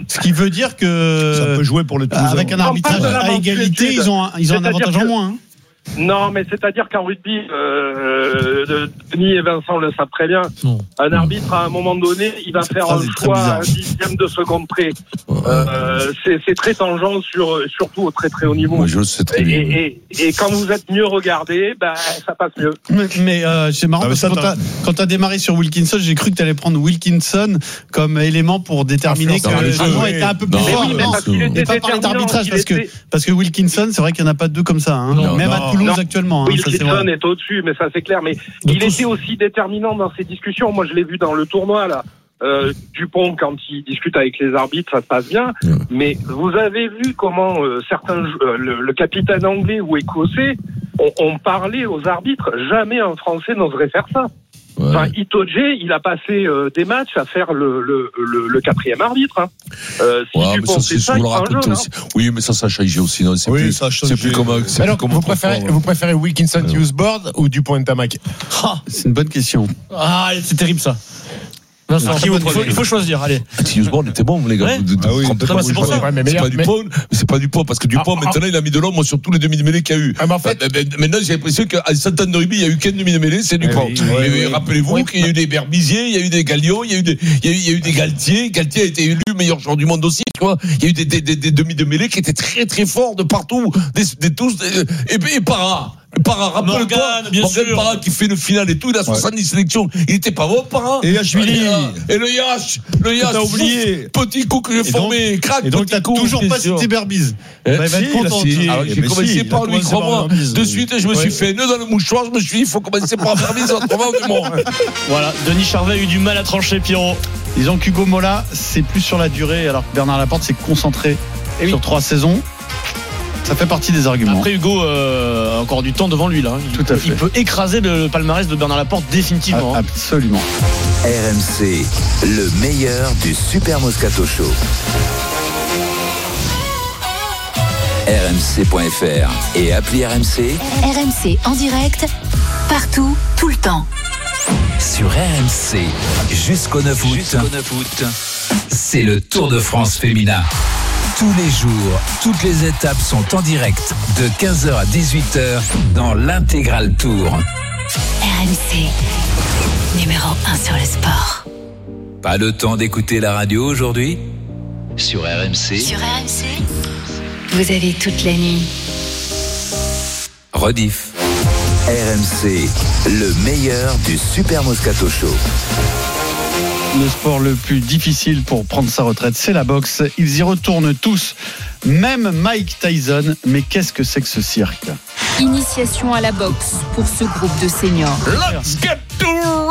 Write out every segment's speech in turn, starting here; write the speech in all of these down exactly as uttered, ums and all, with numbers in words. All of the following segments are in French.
Ce qui veut dire que ça peut jouer pour les Toulousains. Avec un arbitrage à égalité, ils ont, ils ont un avantage en moins. Hein. Non, mais c'est-à-dire qu'en rugby, euh, Denis et Vincent le savent très bien, non. un arbitre, à un moment donné, il va Cette faire un choix à un dixième de seconde près. Euh, c'est, c'est très tangent, sur, surtout au très très haut niveau. Moi, je le sais très et, bien. Et, et, et quand vous êtes mieux regardé, ben, ça passe mieux. Mais, mais euh, c'est marrant, ah, parce que quand t'as, quand t'as démarré sur Wilkinson, j'ai cru que t'allais prendre Wilkinson comme élément pour déterminer que le jugement était un peu plus non, fort. Oui, mais parce qu'il était pas parler d'arbitrage, parce que, parce que Wilkinson, c'est vrai qu'il n'y en a pas deux comme ça. Hein. Non, Même non. à Toulouse non. actuellement. Hein, Wilkinson est au-dessus, mais ça c'est clair. Mais Donc, il était aussi déterminant dans ces discussions. Moi, je l'ai vu dans le tournoi là. Euh, Dupont, quand il discute avec les arbitres, ça se passe bien. Mmh. Mais vous avez vu comment euh, certains, euh, le, le capitaine anglais ou écossais ont, ont parlé aux arbitres. Jamais un Français n'oserait faire ça. Ouais. Enfin, Itoje, il a passé euh, des matchs à faire le, le, le, le quatrième arbitre. Hein. Euh, si ouais, Dupont fait ça, il prend un jaune. Aussi. Hein. Oui, mais ça, ça a changé aussi. Non, c'est oui, plus, ça a c'est plus comme, c'est alors, plus comme vous, préférez, vous préférez Wilkinson ouais. Usboard ou Dupont et Tamac? Ah, c'est une bonne question. Ah, c'est terrible ça. Vincent, il, faut, il faut choisir, allez. Usboard était bon, les gars. Ouais. De, de, ah oui, pas, c'est pour ça. Ouais, mais c'est pas du Dupont, c'est pas Dupont, parce que Dupont, ah, maintenant, ah, il a mis de l'ombre sur tous les demi-mêlées qu'il y a eu. Ah, mais en fait, bah, bah, maintenant, j'ai l'impression qu'à cent ans de rugby, il y a eu qu'un demi-mêlée, c'est Dupont. Oui, oui, oui, oui. Rappelez-vous oui. qu'il y a eu des Berbizier, il y a eu des Gallion, il y a eu des, il y a eu, il y a eu des Galtier. Galtier a été élu meilleur joueur du monde aussi, tu vois. Il y a eu des, des, des, des demi-mêlées qui étaient très, très forts de partout, des, des tous, des, et, et Para. Para, rappelle-toi, bien Morgan sûr. Para qui fait le final et tout, il a soixante-dix ouais. sélections. Il était pas bon, Para. Et Yachvili. Et le Yach, le Yach. T'as oublié. Petit coup que j'ai formé, crac, et donc t'as coup, toujours pas cité Berbiz. Eh, bah, il va être content. Alors, j'ai commencé si, par lui, crois-moi. De suite, je me ouais. suis fait nœud dans le mouchoir, je me suis dit, il faut commencer par Berbiz, autrement, du monde. Voilà, Denis Charvet a eu du mal à trancher, Pierrot. Disons qu'Hugo Mola, c'est plus sur la durée, alors que Bernard Laporte s'est concentré et sur oui. trois saisons. Ça fait partie des arguments. Après Hugo, euh, encore du temps devant lui là. Il, Tout à fait. Il peut écraser le palmarès de Bernard Laporte définitivement. Ah, absolument. R M C, le meilleur du Super Moscato Show. R M C point F R et appli R M C. R M C en direct, partout, tout le temps. Sur R M C, jusqu'au neuf août, jusqu'au neuf août, c'est le Tour de France féminin. Tous les jours, toutes les étapes sont en direct de quinze heures à dix-huit heures dans l'intégral Tour. R M C, numéro un sur le sport. Pas le temps d'écouter la radio aujourd'hui? Sur R M C. Sur R M C, vous avez toute la nuit. Rediff. R M C, le meilleur du Super Moscato Show. Le sport le plus difficile pour prendre sa retraite, c'est la boxe. Ils y retournent tous, même Mike Tyson. Mais qu'est-ce que c'est que ce cirque ? Initiation à la boxe pour ce groupe de seniors. Let's get to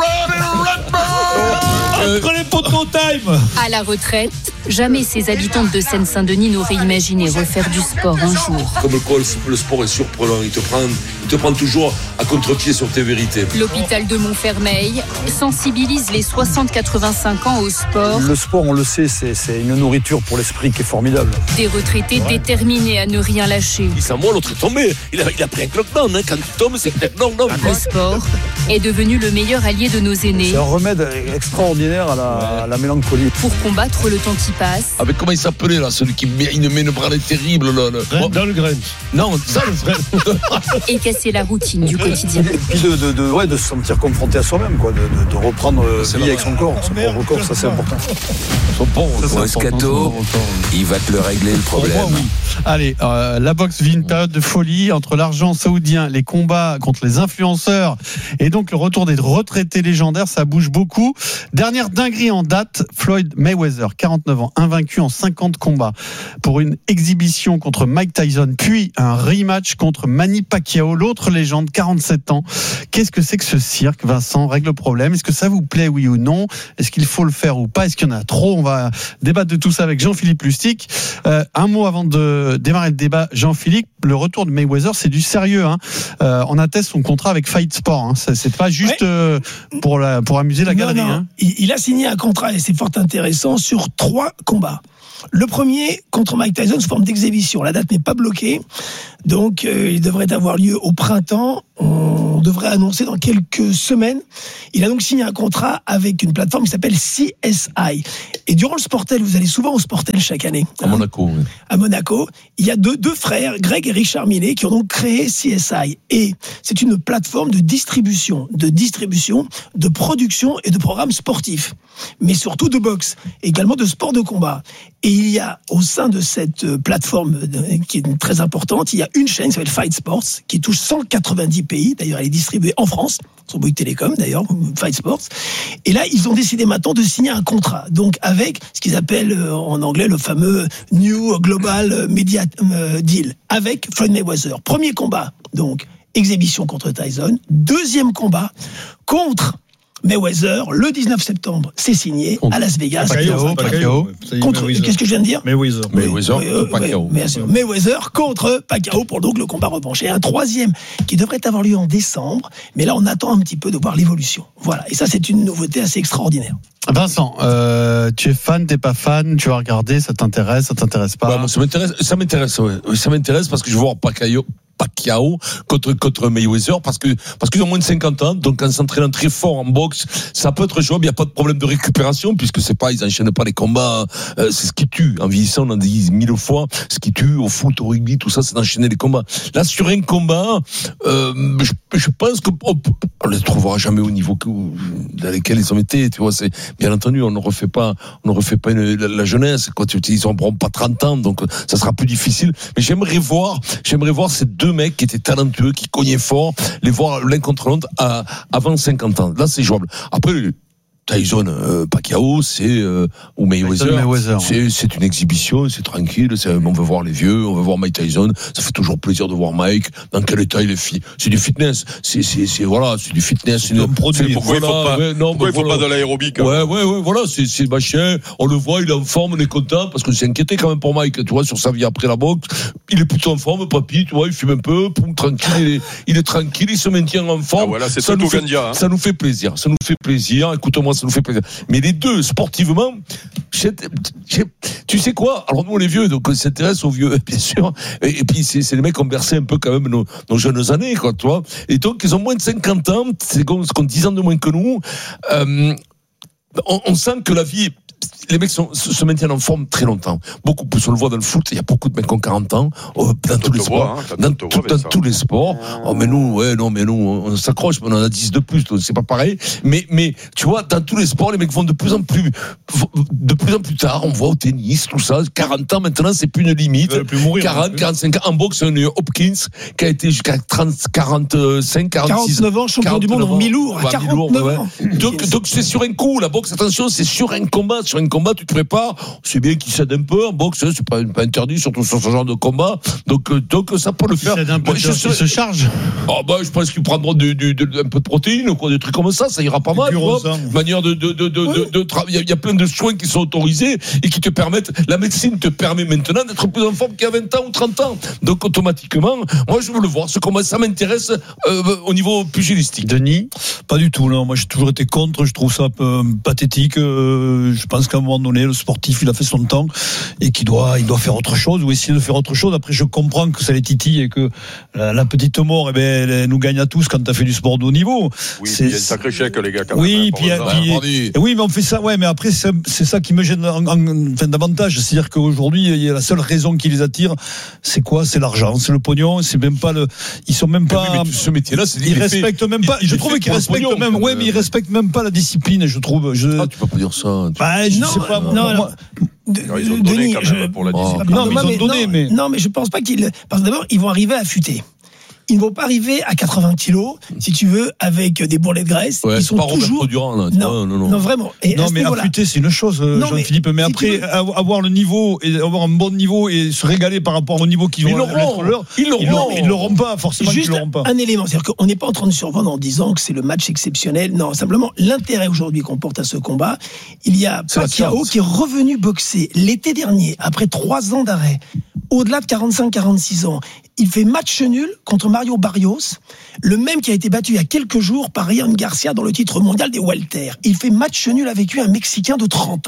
Entre les poteaux time. À la retraite, jamais ces habitantes de Seine-Saint-Denis n'auraient imaginé refaire du sport un jour. Comme quoi le sport est surprenant, il te prend, il te prend toujours à contre-pied sur tes vérités. L'hôpital de Montfermeil sensibilise les soixante à quatre-vingt-cinq ans au sport. Le sport, on le sait, c'est, c'est une nourriture pour l'esprit qui est formidable. Des retraités ouais. déterminés à ne rien lâcher. Il s'en moi, l'autre est tombé. Il a, il a pris un knockdown. Hein. Quand tu tombes, c'est un knockdown. Le sport est devenu le meilleur allié de nos aînés. C'est un remède extraordinaire à la, ouais. à la mélancolie. Pour combattre le temps qui passe. Avec comment il s'appelait là, celui qui met une, met une branlée terrible là, là. Dans le grain. Non, ça le Et casser la routine du quotidien. Et puis de, de, de, ouais, de se sentir confronté à soi-même, quoi, de, de, de reprendre c'est vie avec son corps, son propre corps, ça c'est important. Son bon, Moscato, il va te le régler le problème. Moi, oui. Allez, euh, la boxe vit une période de folie entre l'argent saoudien, les combats contre les influenceurs et donc le retour des retraités légendaires, ça bouge beaucoup. Dernière dinguerie en date, Floyd Mayweather, quarante-neuf ans, invaincu en cinquante combats pour une exhibition contre Mike Tyson, puis un rematch contre Manny Pacquiao, l'autre légende, quarante-sept ans. Qu'est-ce que c'est que ce cirque, Vincent? Règle le problème. Est-ce que ça vous plaît, oui ou non? Est-ce qu'il faut le faire ou pas? Est-ce qu'il y en a trop? On va débattre de tout ça avec Jean-Philippe Lustig. Euh, un mot avant de démarrer le débat, Jean-Philippe, le retour de Mayweather, c'est du sérieux. Hein. Euh, on atteste son contrat avec Fight Sport. Hein. Ça, c'est pas juste ouais. euh, pour, la, pour amuser la galerie. Non, non. Hein. Il, il a signé un contrat, et c'est fort intéressant, sur trois combats. Le premier contre Mike Tyson sous forme d'exhibition. La date n'est pas bloquée, donc euh, il devrait avoir lieu au printemps. on devrait annoncer dans quelques semaines. Il a donc signé un contrat avec une plateforme qui s'appelle C S I. Et durant le Sportel, vous allez souvent au Sportel chaque année. À hein, Monaco. Oui. À Monaco, il y a deux, deux frères, Greg et Richard Millet, qui ont donc créé C S I. Et c'est une plateforme de distribution, de distribution, de production et de programmes sportifs. Mais surtout de boxe, également de sport de combat. Et il y a, au sein de cette plateforme qui est très importante, il y a une chaîne qui s'appelle Fight Sports, qui touche cent quatre-vingt-dix pays. D'ailleurs, elle est distribuée en France, sur Bouygues Télécom, d'ailleurs, Fight Sports. Et là, ils ont décidé maintenant de signer un contrat. Donc, avec ce qu'ils appellent en anglais le fameux New Global Media Deal, avec Floyd Mayweather. Premier combat, donc, exhibition contre Tyson. Deuxième combat, contre Mayweather, le dix-neuf septembre, c'est signé à Las Vegas. Pacquiao, Pacquiao. Contre, qu'est-ce que je viens de dire? Mayweather. Mayweather, euh, Pacquiao. Bien sûr. Mayweather contre Pacquiao pour donc le combat revanche. Et un troisième qui devrait avoir lieu en décembre, mais là on attend un petit peu de voir l'évolution. Voilà. Et ça c'est une nouveauté assez extraordinaire. Vincent, euh, tu es fan, t'es pas fan, tu vas regarder, ça t'intéresse, ça t'intéresse pas? Bah, moi, ça m'intéresse, ça m'intéresse, ouais. Ça m'intéresse parce que je veux voir Pacquiao. Pacquiao contre contre Mayweather parce que parce qu'ils ont moins de cinquante ans, donc en s'entraînant très fort en boxe, ça peut être jouable. Il y a pas de problème de récupération puisque c'est pas, ils enchaînent pas les combats. Euh, c'est ce qui tue. En vieillissant, on en dit mille fois. Ce qui tue au foot, au rugby, tout ça, c'est d'enchaîner les combats. Là, sur un combat, euh, je, je pense que on, on les trouvera jamais au niveau que, dans lesquels ils ont été. Tu vois, c'est bien entendu, on ne refait pas, on ne refait pas une, la, la jeunesse. Quoi, ils n'auront pas trente ans, donc ça sera plus difficile. Mais j'aimerais voir, j'aimerais voir ces deux mecs qui étaient talentueux, qui cognaient fort, les voir l'un contre l'autre à, avant cinquante ans. Là, c'est jouable. Après, Tyson, euh, Pacquiao, c'est euh, ou Mayweather, Mayweather c'est, c'est une exhibition, c'est tranquille. C'est, on veut voir les vieux, on veut voir Mike Tyson. Ça fait toujours plaisir de voir Mike. Dans quel état il est fi- C'est du fitness. C'est, c'est, c'est voilà, c'est du fitness. C'est, c'est un produit. C'est, pourquoi voilà, il faut pas, ouais, non, pourquoi il faut voilà. pas de l'aérobique? Ouais, ouais, ouais, voilà. C'est, c'est machin. On le voit, il est en forme, on est content parce que c'est inquiété quand même pour Mike. Tu vois, sur sa vie après la boxe, il est plutôt en forme, papy. Tu vois, il fume un peu, poum, tranquille. Il est, il est tranquille, il se maintient en forme. Ah, voilà, c'est ça tout nous fait, Gandia, hein. Ça nous fait plaisir. Ça nous fait plaisir. Écoute-moi, ça nous fait plaisir. Mais les deux, sportivement, j'ai, j'ai, tu sais quoi? Alors nous, on est vieux, donc on s'intéresse aux vieux, bien sûr. Et, et puis, c'est, c'est les mecs qui ont bercé un peu quand même nos, nos jeunes années, quoi, tu vois. Et donc, ils ont moins de cinquante ans, c'est comme, comme dix ans de moins que nous. Euh, on, on sent que la vie... Les mecs sont, se maintiennent en forme très longtemps. Beaucoup plus, on le voit dans le foot, il y a beaucoup de mecs qui ont quarante ans, oh, dans tous les sports. Hein, dans tout, dans tous les sports. Oh, mais nous, ouais, non, mais nous, on s'accroche, mais on en a dix de plus, donc c'est pas pareil. Mais, mais, tu vois, dans tous les sports, les mecs vont de plus en plus, de plus en plus tard, on voit au tennis, tout ça. quarante ans maintenant, c'est plus une limite. Plus mourir, quarante, quarante-cinq ans. En boxe, on a eu Hopkins, qui a été jusqu'à trente, quarante-cinq, quarante-six quarante-neuf ans, champion du monde en mi-lourd, à quarante-neuf ans. Donc, donc, c'est sur un coup, la boxe, attention, c'est sur un combat, sur un combat, tu te prépares, c'est bien qu'il cède un peu en boxe, c'est pas, pas interdit, surtout sur ce genre de combat. Donc, donc ça peut le faire. Il, un peu, Moi, je serais... il se charge. Oh, bah, je pense qu'ils prendront du, du, du, un peu de protéines, quoi, des trucs comme ça, ça ira pas mal. Manière de, de, de, de, oui. de, de, de tra... il, y a, il y a plein de soins qui sont autorisés et qui te permettent, la médecine te permet maintenant d'être plus en forme qu'il y a vingt ans ou trente ans. Donc, automatiquement, moi, je veux le voir. Ce combat, ça m'intéresse euh, au niveau pugilistique. Denis? Pas du tout, non. Moi, j'ai toujours été contre. Je trouve ça un peu pathétique. Euh, je pense qu'à un moment donné, le sportif, il a fait son temps et qu'il doit, il doit faire autre chose ou essayer de faire autre chose. Après, je comprends que ça les titille et que la, la petite mort, eh ben, elle, elle nous gagne à tous quand t'as fait du sport de haut niveau. Oui, il y a une sacrée chèque, les gars, quand oui, même. Puis, puis, puis, oui, mais on fait ça, ouais, mais après, c'est, c'est ça qui me gêne en, en, enfin, davantage. C'est-à-dire qu'aujourd'hui, il y a la seule raison qui les attire, c'est quoi? C'est l'argent, c'est le pognon, c'est même pas le, ils sont même pas, oui, mais ce métier-là, c'est ils respectent fait, même pas, il, je trouve qu'ils respectent pognon, même, ouais, mais ils respectent même pas la discipline, je trouve. Je... Ah, tu peux pas dire ça. Bah, je non, sais pas, non, moi, non. De, non, ils ont donné Denis, quand même je, pour la discipline. Non, mais ils ont mais, donné, non, mais... non, mais je pense pas qu'ils... Parce que d'abord, ils vont arriver affûtés. Ils ne vont pas arriver à quatre-vingts kilos, si tu veux, avec des bourrelets de graisse. Ouais, ils sont pas toujours... Durant, là, non, non, non, non, vraiment. Et non, mais affûter, c'est une chose, non, Jean-Philippe. Mais, mais si après, veux... avoir le niveau, et avoir un bon niveau et se régaler par rapport au niveau qu'ils vont mettre leur, ils l'auront. Ils l'auront pas, forcément. Juste ils l'auront pas. Un élément, c'est-à-dire qu'on n'est pas en train de survendre en disant que c'est le match exceptionnel. Non, simplement, l'intérêt aujourd'hui qu'on porte à ce combat, il y a Pacquiao qui est revenu boxer l'été dernier, après trois ans d'arrêt, au-delà de quarante-cinq quarante-six ans. Il fait match nul contre Mario Barrios, le même qui a été battu il y a quelques jours par Ryan Garcia dans le titre mondial des welter. Il fait match nul avec lui, un Mexicain de trente ans.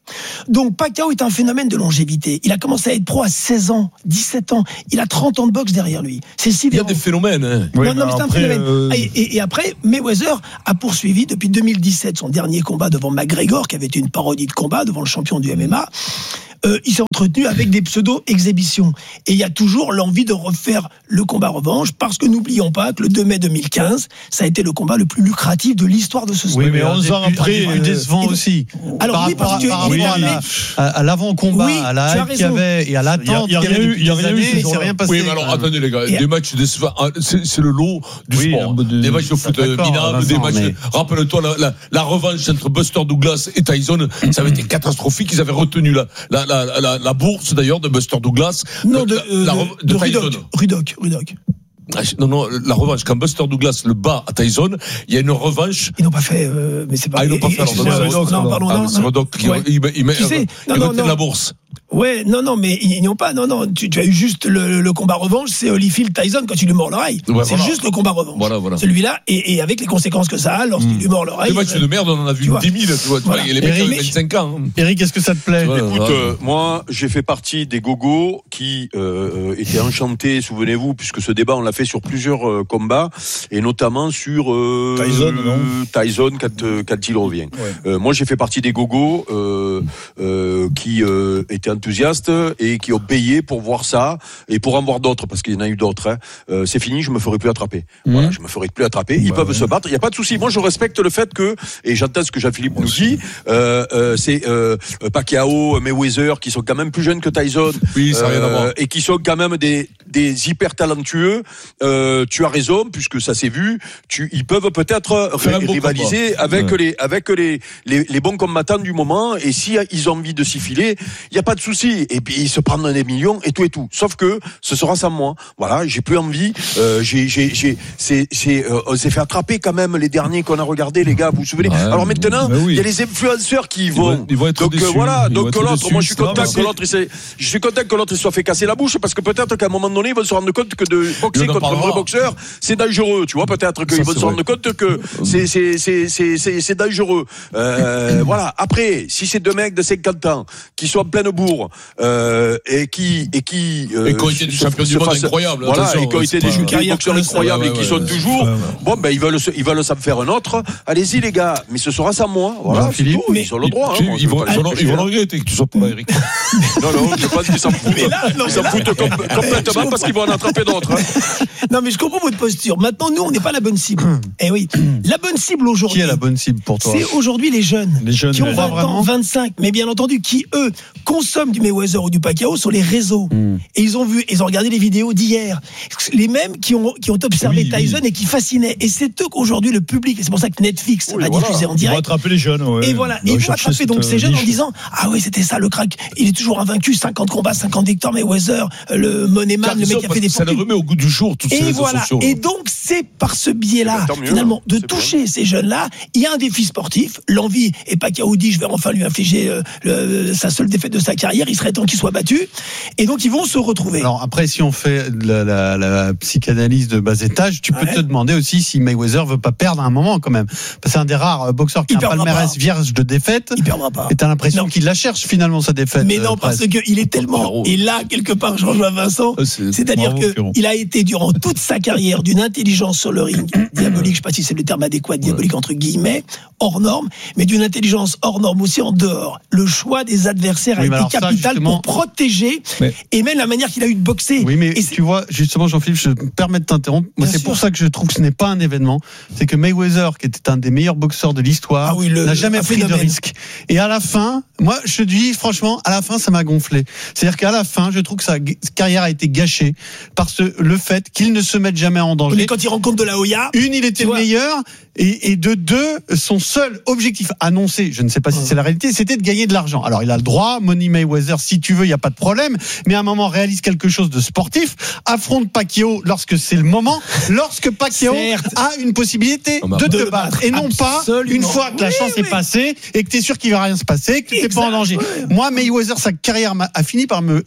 Donc Pacquiao est un phénomène de longévité. Il a commencé à être pro à seize ans, dix-sept ans. Il a trente ans de boxe derrière lui. C'est Il y a des phénomènes. Hein. Non, Oui, non, mais c'est un après, phénomène. euh... Et, et, et après, Mayweather a poursuivi depuis deux mille dix-sept son dernier combat devant McGregor, qui avait été une parodie de combat devant le champion du M M A. Euh, il s'est entretenu avec des pseudo-exhibitions. Et il y a toujours l'envie de refaire le combat revanche, parce que n'oublions pas que le deux mai deux mille quinze, ça a été le combat le plus lucratif de l'histoire de ce sport. Oui, mais onze ans après, plus décevant euh, aussi. Alors par oui, rapport parce que à, par il est rapport à, arrivé- la- à, à l'avant-combat, Oui, à la tu as hype qu'il y raison. avait et à l'attente Il y a- il y a qu'il y avait rien eu- depuis il y a des rien eu années, ce il s'est jour-là. rien passé. Oui, mais alors attendez les gars, Et- des matchs décevants, ah, c'est, c'est le lot du Oui, sport. un peu de- Des matchs de foot euh, D'accord, minables, Vincent, des matchs. mais- Rappelle-toi la, la, la revanche entre Buster Douglas et Tyson, ça avait été catastrophique. Ils avaient retenu la, la, la, la, la bourse d'ailleurs de Buster Douglas. Non, de, la, euh, la de, re- de de Tyson. Rudock, Rudock, Rudock. Ah, Non, non, la revanche, quand Buster Douglas le bat à Tyson, il y a une revanche. Ils n'ont pas fait, euh, mais c'est pas. Ah, ils l'ont pas fait, alors, excusez-moi, non, non, non, non, pardon, Ah, non, c'est non. Rudock qui Ouais. il met, il met, Tu sais, non, il non, retient non. la bourse. Ouais, non, non, mais ils n'y ont pas. Non, non, tu, tu as eu juste le, le combat revanche, c'est Holyfield Tyson quand tu lui mords l'oreille. Ouais, c'est voilà. juste le combat revanche. Voilà, voilà. Celui-là, et, et avec les conséquences que ça a lorsqu'il lui mord l'oreille. Des matchs euh, de merde, on en a vu tu vois. dix mille, tu vois. Tu Voilà. vois, les mecs Eric, ont vingt-cinq ans. hein. Eric, est-ce que ça te plaît? Ouais, Écoute, ouais. euh, moi, j'ai fait partie des gogos qui euh, étaient enchantés, souvenez-vous, puisque ce débat, on l'a fait sur plusieurs euh, combats, et notamment sur euh, Tyson, non Tyson quand, euh, quand il revient. Ouais. Euh, moi, j'ai fait partie des gogos euh, euh, qui euh, étaient enthousiastes et qui ont payé pour voir ça et pour en voir d'autres, parce qu'il y en a eu d'autres. Hein. Euh, c'est fini, je me ferai plus attraper. Mmh. Voilà, je me ferai plus attraper. Ils Bah, peuvent ouais. se battre. Il y a pas de souci. Moi, je respecte le fait que, et j'entends ce que Jean-Philippe nous dit. Euh, euh, c'est euh, Pacquiao, Mayweather, qui sont quand même plus jeunes que Tyson. Oui, ça n'a rien à voir. Et qui sont quand même des des hyper talentueux. Euh, tu as raison, puisque ça s'est vu. Tu, ils peuvent peut-être Faire un beau rivaliser combat. avec Ouais. les avec les, les les bons combattants du moment. Et si ils ont envie de s'y filer, il y a pas de souci. Et puis ils se prennent des millions et tout et tout. Sauf que ce sera sans moi. Voilà, j'ai plus envie. Euh, j'ai j'ai j'ai c'est c'est euh, on s'est fait attraper quand même les derniers qu'on a regardés, les gars. Vous vous souvenez? Ouais, Alors maintenant, bah oui. il y a les influenceurs qui y Ils vont. vont- ils vont être Donc euh, déçus. voilà. Ils vont Donc être l'autre, déçus, moi je suis ça va content que passer. l'autre, il s'est- je suis content que l'autre il soit fait casser la bouche, parce que peut-être qu'à un moment donné, ils vont se rendre compte que de boxer Il en contre un parlera. vrai boxeur, c'est dangereux. Tu vois, peut-être qu'ils Ça, vont c'est se rendre vrai. compte que c'est c'est c'est c'est c'est c'est dangereux. Euh, voilà. Après, si c'est deux mecs de cinquante ans qui sont en pleine bourre euh, et qui et qui euh, Et qui ont été des se- champions se du monde fassent- incroyables, Voilà, attention, et qui ont c'est été des pas- des carrière boxeurs colossale. incroyables Ouais, et qui ouais, sont ouais, toujours. ouais, ouais. Bon, ben ils veulent se- ils veulent s'en faire un autre. Allez-y les gars, mais ce sera sans moi. Voilà, c'est Philippe, tout. mais- Ils ont le droit. Tu- hein. Moi, je ils veux vont, pas ils vont, les ils vont le empêcher, regretter que tu sois pas là, Eric. hein. Non, non, je pense qu'ils s'en foutent. Mais là, non, Ils s'en mais là- foutent com- complètement parce qu'ils vont en attraper d'autres. hein. Non, mais je comprends votre posture. Maintenant, nous, on n'est pas la bonne cible. Eh oui, la bonne cible aujourd'hui. Qui est la bonne cible pour toi? C'est aujourd'hui les jeunes, Les jeunes, qui ont ouais. vingt Vraiment ans, vingt-cinq, mais bien entendu, qui eux consomment du Mayweather ou du Pacquiao sur les réseaux. Mm. Et ils ont vu, ils ont regardé les vidéos d'hier. Les mêmes qui ont qui ont observé Oui, Tyson oui. et qui fascinaient. Et c'est eux qu'aujourd'hui le public. Et c'est pour ça que Netflix Oui, va voilà. diffuser en Ils vont direct. attraper les jeunes. Ouais. Et voilà, Ils et vont ils vont chercher attraper donc cette, ces jeunes en niche. disant ah oui c'était ça le crack, il est toujours invaincu, cinquante combats, cinquante victoires Mayweather, le Moneyman, le mec qui a fait des Ça le fortunes. remet au goût du jour, toutes ces Et réseaux voilà. sociaux. Et donc, c'est par ce biais-là, Eh ben, tant mieux, finalement, de c'est toucher ces jeunes-là. Il y a un défi sportif, l'envie. Et Pacquiao dit, je vais enfin lui infliger euh, le- sa seule défaite de sa carrière. Il serait temps qu'il soit battu. Et donc, ils vont se retrouver. Alors après, si on fait de la, la, la psychanalyse de bas étage, tu peux Ouais. te demander aussi si Mayweather veut pas perdre à un moment quand même. Parce que c'est un des rares boxeurs qui Il a un perdra palmarès pas. vierge de défaites. Il perdra pas. Et t'as l'impression Non. qu'il la cherche finalement sa défaite. Mais euh, non, parce presque. qu'il est tellement. Bravo. Et là, quelque part, je rejoins Vincent. Ah, c'est- C'est-à-dire bravo, Pierrot. qu'il a été, durant toute sa carrière, d'une intelligence sur le ring, diabolique, je sais pas si c'est le terme adéquat, diabolique entre guillemets, hors norme, mais d'une intelligence hors norme aussi en dehors. Le choix des adversaires Oui, a mais été alors ça, capital justement- pour protéger, Mais- et même la manière qu'il a eu de boxer. Oui, mais Et c'est- tu vois, justement, Jean-Philippe, je me permets de t'interrompre. Moi, Bien c'est sûr. pour ça que je trouve que ce n'est pas un événement. C'est que Mayweather, qui était un des meilleurs boxeurs de l'histoire, Ah oui, le- n'a jamais un pris phénomène. de risque. Et à la fin, moi, je te dis, franchement, à la fin, ça m'a gonflé. C'est-à-dire qu'à la fin, je trouve que sa g- carrière a été gâchée par ce, le fait qu'il ne se mette jamais en danger. Mais quand il rencontre de la Hoya, Une, il était Tu le vois. meilleur, et, et de deux, son seul objectif annoncé, je ne sais pas si c'est la réalité, c'était de gagner de l'argent. Alors, il a le droit, Money Mayweather, si tu veux, il n'y a pas de problème, mais à un moment, réalise quelque chose de sportif, affronte Pacquiao lorsque c'est le moment, lorsque Pacquiao Certes. a une possibilité Ah bah, de de te le battre, battre. et non pas Absolument. une fois que la Oui, chance oui. est passée, et que tu es sûr qu'il va rien se passer, que tu n'es pas en Exact, danger. ouais. Moi, Mayweather, sa carrière m'a- a fini par me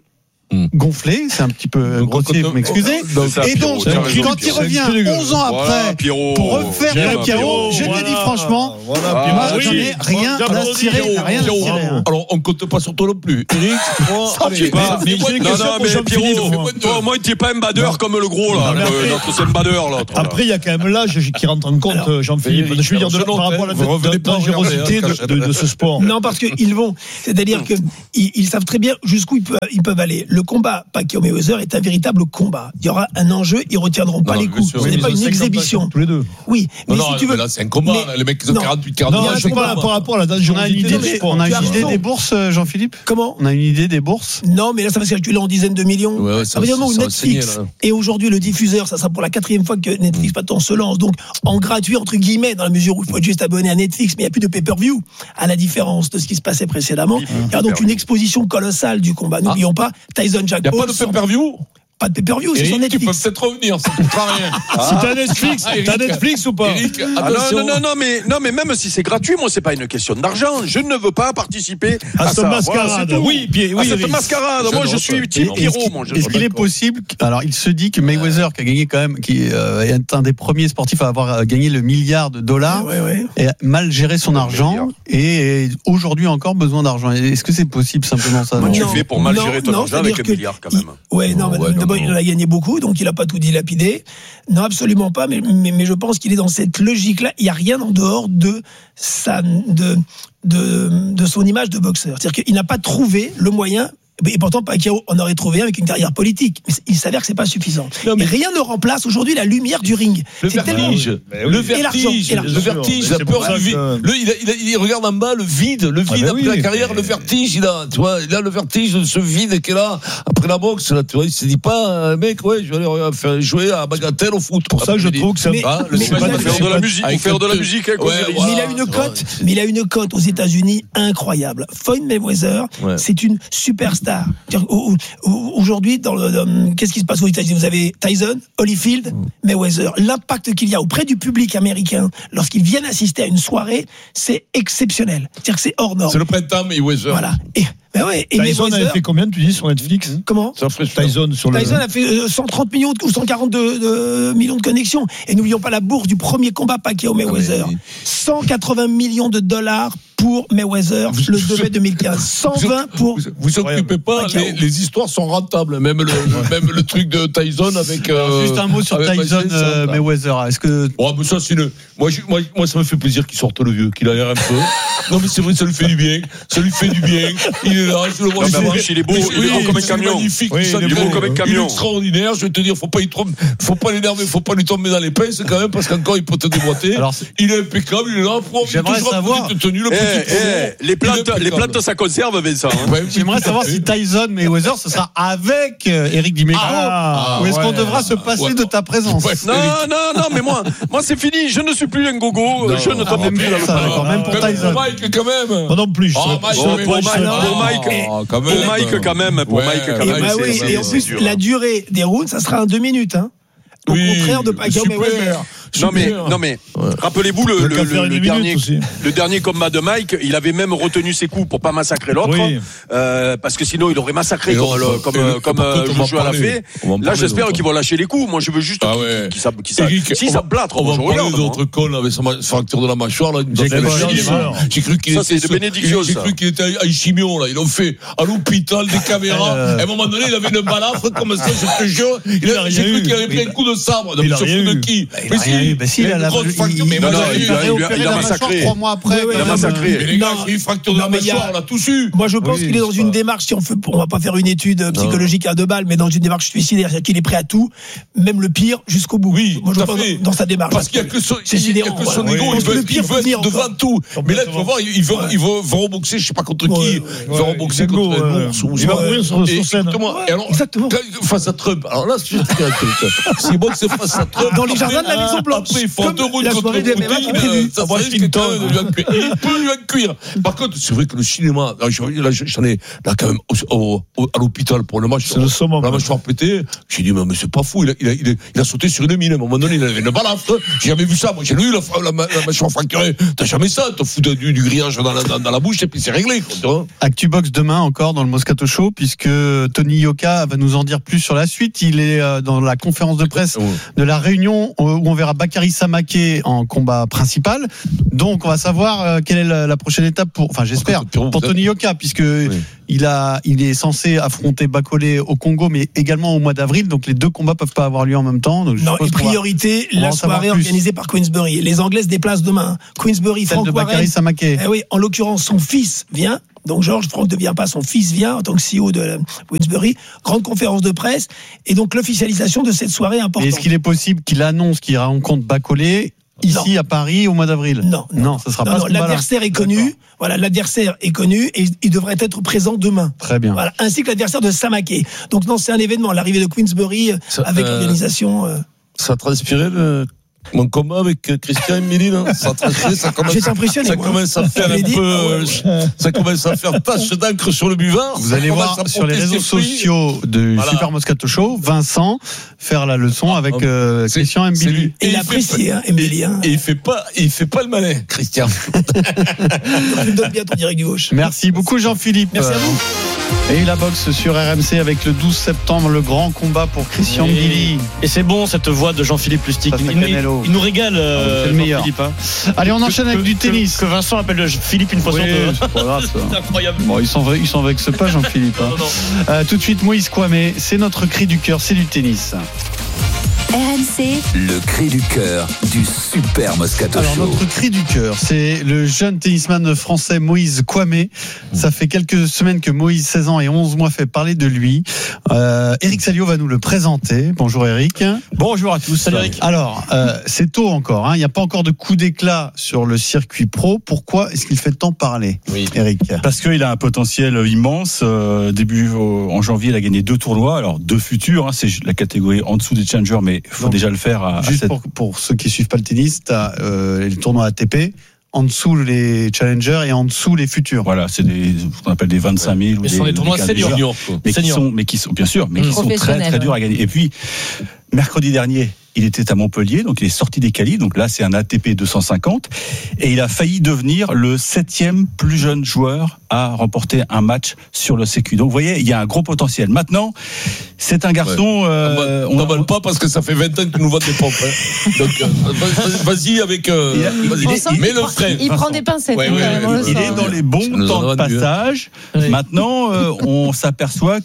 gonflé, c'est un petit peu grossier, vous m'excusez. Et donc, quand il revient onze ans après pour refaire le Pierrot, je te dis franchement, moi j'en ai rien à tirer, rien à tirer. Alors on compte pas sur toi non plus, Eric. Non, non, mais Pierrot, au moins tu n'es pas un badeur comme le gros là, notre c'est un badeur l'autre. Après, il y a quand même l'âge qui rentre en compte, Jean-Philippe. Je veux dire, par rapport à la dangerosité de ce sport. Non, parce qu'ils vont, c'est-à-dire qu'ils savent très bien jusqu'où ils peuvent aller. Le combat Pacquiao-Mayweather est un véritable combat. Il y aura un enjeu, ils ne retiendront pas non, les coups. Ce n'est pas une exhibition. Tous les deux. Oui, mais non, si non, tu veux. Là, c'est un combat. Mais, les mecs, ils ont quarante-huit, quarante-neuf. Non, je parle par rapport à la dangerosité. On a une idée des bourses, Jean-Philippe ? Comment ? On a une idée des bourses ? Non, mais là, ça va se calculer en dizaines de millions. Ouais, ouais, ça veut dire où Netflix. Et aujourd'hui, le diffuseur, ça sera pour la quatrième fois que Netflix maintenant se lance. Donc, en gratuit, entre guillemets, dans la mesure où il faut être juste abonné à Netflix, mais il n'y a plus de pay-per-view. À la différence de ce qui se passait précédemment. Il y a donc une exposition colossale du combat. N'oublions pas, Tyson Jack Paul. Il n'y a pas de pay-per-view ? Pas de pay-per-view, c'est sur Netflix. Tu peux peut-être revenir, ça ne coûtera rien. Si t'as Netflix, t'as Netflix ou pas Eric, ah non, non, non, non, mais, non, mais même si c'est gratuit, moi, c'est pas une question d'argent. Je ne veux pas participer à, à cette ça. mascarade. Voilà, oui, puis, oui, à cette Eric. mascarade. Je moi, je note. suis Team Pierrot. Moi, Est-ce qu'il est possible, alors il se dit que Mayweather, qui a gagné quand même, qui euh, est un des premiers sportifs à avoir gagné le milliard de dollars, ouais, ouais. et a mal géré son argent, et aujourd'hui encore besoin d'argent. Est-ce que c'est possible simplement ça? Comment tu fais pour mal gérer ton argent avec un milliard quand même? Ouais, non, d'abord il en a gagné beaucoup. Donc il n'a pas tout dilapidé. Non, absolument pas. Mais, mais, mais je pense qu'il est dans cette logique-là. Il n'y a rien en dehors de, sa, de, de, de son image de boxeur. C'est-à-dire qu'il n'a pas trouvé le moyen. Et pourtant, Pacquiao en aurait trouvé un avec une carrière politique. Mais il s'avère que c'est pas suffisant. Non, mais et rien ne remplace aujourd'hui la lumière du ring. Le c'est vertige, tellement... le vertige, le vertige, la peur du vide. Le, il, a, il, a, il regarde en bas le vide, le vide ah ben après oui, la carrière, mais... le vertige, il a, tu vois, il a le vertige de ce vide qui est là après la boxe. Là, tu vois, il se dit pas, mec, ouais, je vais aller faire jouer à bagatelle au foot. Pour ça, je trouve que ça va. Le faire de la musique, faire de la musique. Mais il a une cote, mais il a une cote aux États-Unis incroyable. Floyd Mayweather, c'est une superstar. Aujourd'hui, dans le, dans, qu'est-ce qui se passe aux États-Unis? Vous avez Tyson, Holyfield, Mayweather. L'impact qu'il y a auprès du public américain lorsqu'ils viennent assister à une soirée, c'est exceptionnel. C'est-à-dire que c'est hors norme. C'est le printemps Mayweather. Voilà. Et, ben ouais, et Tyson Mayweather, avait fait combien, tu dis, sur Netflix? Comment? Tyson sur le. Tyson a fait cent trente millions ou cent quarante-deux de, millions de connexions. Et n'oublions pas la bourse du premier combat Pacquiao-Mayweather. Ah, mais... cent quatre-vingts millions de dollars pour Mayweather, vous, le deux mai deux mille quinze. cent vingt pour. Vous vous occupez pas, les, les histoires sont rentables. Même le, même le truc de Tyson avec. Euh, Juste un mot sur Tyson euh, Mayweather. Est-ce que. Oh, mais ça, c'est une. Moi, je, moi, moi, ça me fait plaisir qu'il sorte le vieux, qu'il a l'air un peu. Non, mais c'est vrai, ça lui fait du bien. Ça lui fait du bien. Il est là, je le vois. Non, il est beau, il est beau comme un camion. Magnifique, oui, il est beau comme un camion. Il est extraordinaire. Je vais te dire, faut pas y tromper, faut pas l'énerver, faut pas lui tomber dans les pinces quand même, parce qu'encore il peut te déboîter. Alors, il est impeccable, il est là. J'aimerais savoir. Tenu, le petit les plantes, les plantes, ça conserve, Vincent. Hein. Ouais, j'aimerais savoir si Tyson Mayweather, ce sera avec Eric Dimeco, ah, ou est-ce ouais, qu'on devra se passer ouais. de ta présence? Ouais, non, non, non, mais moi, moi c'est fini. Je ne suis plus un gogo. Non, je ne tombe ah, plus dans le ça, même pour Tyson. Pour Mike, quand même. Moi non plus. Oh, Mike, oh, pour, Mike, pour Mike, oh, quand même. Pour Mike, quand même. Pour ouais, Mike, quand même. Et, bah oui, et en plus, dur, la durée des rounds, ça sera en deux minutes, hein. Au oui, contraire de Pacquiao Mayweather. Non mais, non mais, ouais. rappelez-vous le, le, le, le dernier, le dernier combat de Mike, il avait même retenu ses coups pour pas massacrer l'autre, oui. euh, parce que sinon il aurait massacré comme, le, comme, et comme euh, Joshua l'a fait. Là, j'espère qu'ils vont lâcher les coups. Moi, je veux juste ah ouais. qu'ils savent, qu'ils savent. Si ça plâtre, on moi, va je parler regarde. d'autres cons avec sa fracture de la mâchoire là. J'ai cru qu'il ça c'est de bénédiction. J'ai cru qu'il était à Ichimion là. Ils l'ont fait à l'hôpital, des caméras. À un moment donné, il avait une balafre comme ça. Je te jure, j'ai cru qu'il avait pris un coup de sabre. Il a rien eu. Qui mais si, bah si, il a la fracture. Mais non, non, il a, il a, il a massacré. Trois mois après, il a massacré. Mais les gars, il y a une fracture de la mâchoire, on l'a tous eu. Moi, je pense qu'il est dans une démarche. Si on fait, on va pas faire une étude psychologique à deux balles, mais dans une démarche suicidaire, c'est-à-dire qu'il est prêt à tout, même le pire, jusqu'au bout. Oui, moi, je pense dans sa démarche. Parce qu'il y a que son ego, il veut devant tout. Mais là, tu vas voir, il veut, il veut reboxer, je sais pas contre qui. Il veut reboxer contre un ours. Il va mourir sur scène. Exactement. Face à Trump. Alors là, je te dis un truc. Si boxe face à Trump. Dans les jardins de la Maison Blanche. blanche. Après, il faut deux rounds la contre soirée le des M M A Poutine, qui est prévue. ça serait quelqu'un de lui en cuire. Et il peut lui en cuire. Par contre, c'est vrai que le cinéma, là, j'en ai, là, quand même, au, au, à l'hôpital pour le match. C'est le summum. La mâchoire pétée. J'ai dit, mais, mais c'est pas fou. Il a, il, a, il, a, il a sauté sur une mine. À un moment donné, il avait une balafre. J'ai jamais vu ça. Moi, j'ai lu la, la, la, la mâchoire fracturée. T'as jamais ça. T'as foutu du, du grillage dans la, dans, dans la bouche et puis c'est réglé. Quoi, ActuBox demain encore dans le Moscato Show, puisque Tony Yoka va nous en dire plus sur la suite. Il est dans la conférence de presse de la Réunion où on verra Bakary Samaké en combat principal. Donc, on va savoir quelle est la, la prochaine étape pour, enfin, j'espère, pour Tony Yoka, puisque oui. il a, il est censé affronter Bakolé au Congo, mais également au mois d'avril. Donc, les deux combats peuvent pas avoir lieu en même temps. Donc, non, et priorité, va, la soirée organisée par Queensbury. Les Anglais se déplacent demain. Queensbury, Franck de Bakary Samaké. Eh oui, en l'occurrence, son fils vient. Donc Georges Franck ne vient pas, son fils vient en tant que C E O de Queensbury. Grande conférence de presse et donc l'officialisation de cette soirée importante. Et est-ce qu'il est possible qu'il annonce qu'il rencontre Bakolé ici non. à Paris au mois d'avril? Non, non, non, ça sera non, pas non, ce l'adversaire est connu. D'accord. Voilà, l'adversaire est connu et il devrait être présent demain. Très bien. Voilà, ainsi que l'adversaire de Samaké. Donc non, c'est un événement, l'arrivée de Queensbury ça, avec euh, l'organisation. Euh... Ça a transpiré le. Mon combat avec Christian Emili, ça, ça commence, ça commence à faire un peu, ça commence à faire tache d'encre sur le buvard. Vous allez voir sur les réseaux sociaux de voilà. Super Moscato Show, Vincent faire la leçon avec euh, Christian Emili. Et il apprécie, hein, Emili. Hein. Et il fait pas, il fait pas le malin, Christian. Il donne bien ton direct du gauche. Merci beaucoup, Jean-Philippe. Merci à vous. Et la boxe sur R M C avec le douze septembre, le grand combat pour Christian et, Billy. Et c'est bon cette voix de Jean-Philippe Lustig. Il, il, il nous régale, euh, c'est le meilleur. Hein. Allez, on enchaîne que, avec que, du tennis. Que, que Vincent appelle Philippe une fois sur oui, deux. C'est pas grave, ça. C'est incroyable. Bon, il s'en, il s'en vexe pas, Jean-Philippe. Hein. non, non. Euh, tout de suite, Moïse Kouamé, c'est notre cri du cœur, c'est du tennis. R M C. Le cri du cœur du Super Moscato Alors, Show. notre cri du cœur, c'est le jeune tennisman français Moïse Kouamé. Ça fait quelques semaines que Moïse, seize ans et onze mois, fait parler de lui. Euh, Eric Salio va nous le présenter. Bonjour Eric. Bonjour à tous. Salut Eric. Alors, euh, c'est tôt encore. Hein. Il n'y a pas encore de coup d'éclat sur le circuit pro. Pourquoi est-ce qu'il fait tant parler, oui. Eric? Parce qu'il a un potentiel immense. Euh, début au, en janvier, il a gagné deux tournois. Alors, deux futurs. Hein, c'est la catégorie en dessous des challengers, mais il faut Donc, déjà le faire à, juste à cette... pour, pour ceux qui suivent pas le tennis, tu as euh, les tournois A T P, en dessous les challengers et en dessous les futurs. Voilà, c'est des, ce qu'on appelle des vingt-cinq mille. Ouais. Ou des, sont des tournois seniors. Mais qui sont, mais qui sont, bien sûr, mais qui sont très, très durs à gagner. Et puis, mercredi dernier, il était à Montpellier, donc il est sorti des qualifs, donc là c'est un A T P deux cent cinquante, et il a failli devenir le septième plus jeune joueur à remporter un match sur le C Q. Donc vous voyez, il y a un gros potentiel. Maintenant, c'est un garçon... Ouais. Euh, on n'emballe pas parce que ça fait vingt ans que tu nous vends des pompes. Hein. Donc euh, vas-y avec... Euh, il a, il, vas-y. Il, est, il, mets le frein. Il prend des pincettes. Ouais, ouais, ouais, ouais, il est dans les bons temps de passage. Oui. Maintenant, euh, on s'aperçoit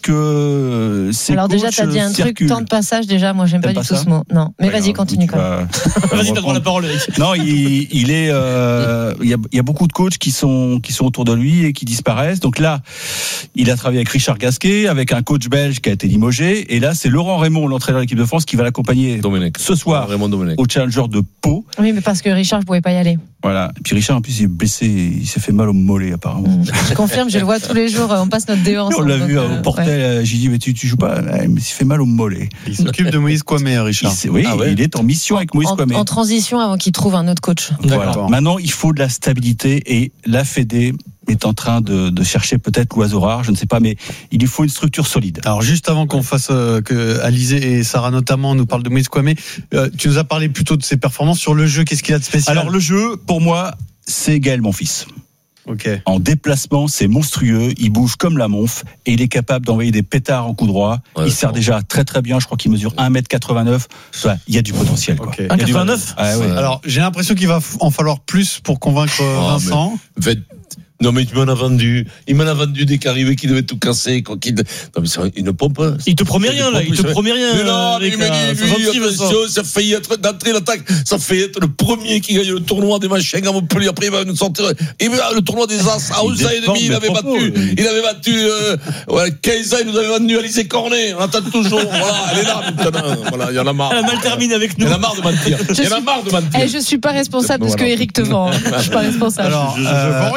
que c'est... Alors déjà, tu as dit un circulent. truc, temps de passage, déjà, moi j'aime pas, pas du tout ce mot. Non, mais ouais, vas-y, continue quand même. Vas-y, t'as la parole, Eric. Non, il, il est, euh, il y a, il y a beaucoup de coachs qui sont, qui sont autour de lui et qui disparaissent. Donc là, il a travaillé avec Richard Gasquet, avec un coach belge qui a été limogé. Et là, c'est Laurent Raymond, l'entraîneur de l'équipe de France, qui va l'accompagner Domenech. Ce soir au Challenger de Pau. Oui, mais parce que Richard ne pouvait pas y aller. Voilà. Et puis Richard, en plus, il est blessé, il s'est fait mal au mollet, apparemment. Mmh. Je confirme, je le vois tous les jours. On passe notre D E ensemble. On l'a vu euh, au portel. Ouais. J'ai dit, mais tu, tu joues pas. Mais il s'est fait mal au mollet. Il s'occupe de Moïse Kouamé, Richard. Il oui, ah ouais. il est en mission avec Moïse en, Kouamé. En transition avant qu'il trouve un autre coach. Voilà. Maintenant, il faut de la stabilité et la Fédé est en train de, de chercher peut-être l'oiseau rare, je ne sais pas, mais il lui faut une structure solide. Alors juste avant qu'on fasse euh, que Alizé et Sarah notamment nous parlent de Moïse Kouamé, euh, tu nous as parlé plutôt de ses performances sur le jeu. Qu'est-ce qu'il a de spécial? Alors le jeu, pour moi, c'est Gaël Monfils. Okay. En déplacement, c'est monstrueux. Il bouge comme la monf et il est capable d'envoyer des pétards en coup droit. Ouais, il sert déjà très très bien. Je crois qu'il mesure un mètre quatre-vingt-neuf. Ouais, il y a du potentiel. Quoi. Okay. un mètre quatre-vingt-neuf ah, ouais. Alors j'ai l'impression qu'il va en falloir plus pour convaincre oh, Vincent. Mais... Non, mais tu m'en as vendu. Il m'en a vendu dès qu'arrivé qu'il devait tout casser. Quoi, qu'il... Non, mais c'est une pompe. Il te promet rien, là. Il te promet rien. Mais non, mais il me dit, attention, ça fait être d'entrer l'attaque. Ça fait être le premier qui gagne le tournoi des machins à Montpellier. Après, il va nous sortir. Et le tournoi des As, à onze ans et demi, il avait battu. Il avait battu, euh, ouais, quinze ans, il nous avait vendu Alizé Cornet. On attend toujours. Voilà, elle est là, maintenant. Voilà, il y en a marre. Elle a mal terminé avec nous. Il y en a marre de mentir. Il y en a marre de mentir. Je suis pas responsable de ce que Eric te vend. Je suis pas responsable. Alors, je, je, je vends rien, moi.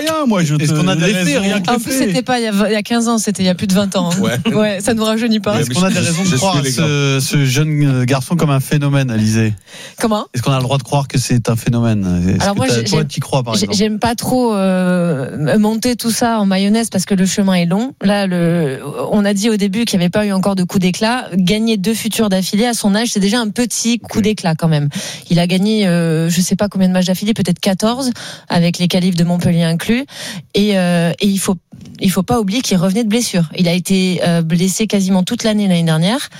je Est-ce qu'on a des raisons rien que En plus, c'était pas il y, a, il y a quinze ans, c'était il y a plus de vingt ans. Hein. Ouais. ouais, ça nous rajeunit pas. Est-ce qu'on a des raisons de croire à ce, ce jeune garçon comme un phénomène, Alizé? Comment? Est-ce qu'on a le droit de croire que c'est un phénomène? Est-ce Alors que moi, toi, tu y crois, par exemple? J'aime pas trop euh, monter tout ça en mayonnaise parce que le chemin est long. Là, le, on a dit au début qu'il n'y avait pas eu encore de coup d'éclat. Gagner deux futurs d'affilée à son âge, c'est déjà un petit coup d'éclat quand même. Il a gagné, euh, je sais pas combien de matchs d'affilée, peut-être quatorze, avec les qualifs de Montpellier inclus. Et, euh, et il faut il faut pas oublier qu'il revenait de blessure. Il a été euh, blessé quasiment toute l'année l'année dernière.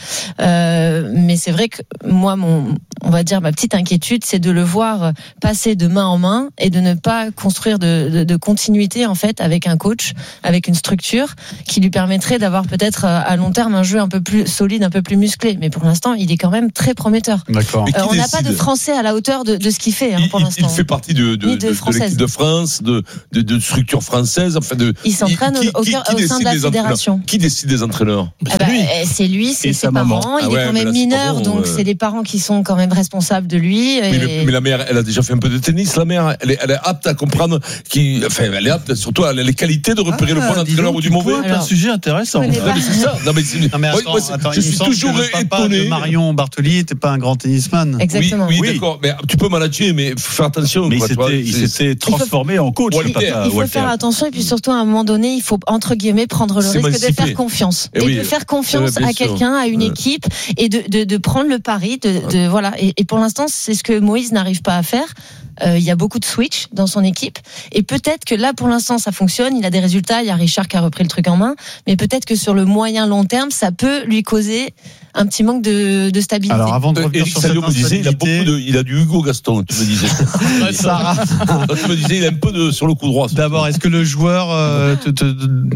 Euh, mais c'est vrai que moi, mon, on va dire ma petite inquiétude, c'est de le voir passer de main en main et de ne pas construire de, de, de continuité en fait avec un coach, avec une structure qui lui permettrait d'avoir peut-être à long terme un jeu un peu plus solide, un peu plus musclé. Mais pour l'instant, il est quand même très prometteur. D'accord. Euh, on n'a pas de Français à la hauteur de, de ce qu'il fait hein, pour il, l'instant. Il fait partie de, de, de, de, de l'équipe de France, de, de, de structure française. Enfin de. Il s'entraîne au, au, cœur, au sein de la fédération. Qui décide des entraîneurs? Ah bah, c'est lui, c'est ses parents. Maman. Il ah ouais, est quand même là, mineur, bon, donc euh... c'est les parents qui sont quand même responsables de lui. Et... Oui, mais, mais la mère, elle a déjà fait un peu de tennis. La mère, elle est, elle est apte à comprendre, qui, enfin, elle est apte, surtout, elle a les qualités de repérer ah, le bon entraîneur ou du mauvais. C'est un sujet intéressant. Non, mais c'est ça. Non, mais, c'est... non, mais attends, moi, attends, je suis toujours que étonné. De Marion Bartoli n'était pas un grand tennisman. Exactement. Oui, oui, oui. D'accord. Mais tu peux manager, mais faut faire attention. Mais quoi, il s'était transformé en coach. Il faut faire attention et puis surtout à un moment donné, il faut entre guillemets prendre le risque de faire confiance et de faire confiance à quelqu'un, à une équipe et de de, de prendre le pari de, de voilà et, et pour l'instant c'est ce que Moïse n'arrive pas à faire. Euh, il y a beaucoup de switch dans son équipe et peut-être que là pour l'instant ça fonctionne, il a des résultats, il y a Richard qui a repris le truc en main, mais peut-être que sur le moyen long terme ça peut lui causer un petit manque de, de stabilité. Alors avant de revenir Eric sur Salio cette me disait, il a beaucoup de, il a du Hugo Gaston, tu me disais. Sarah. Tu me disais, il a un peu de sur le coup droit. D'abord, est-ce que le joueur euh, te, te,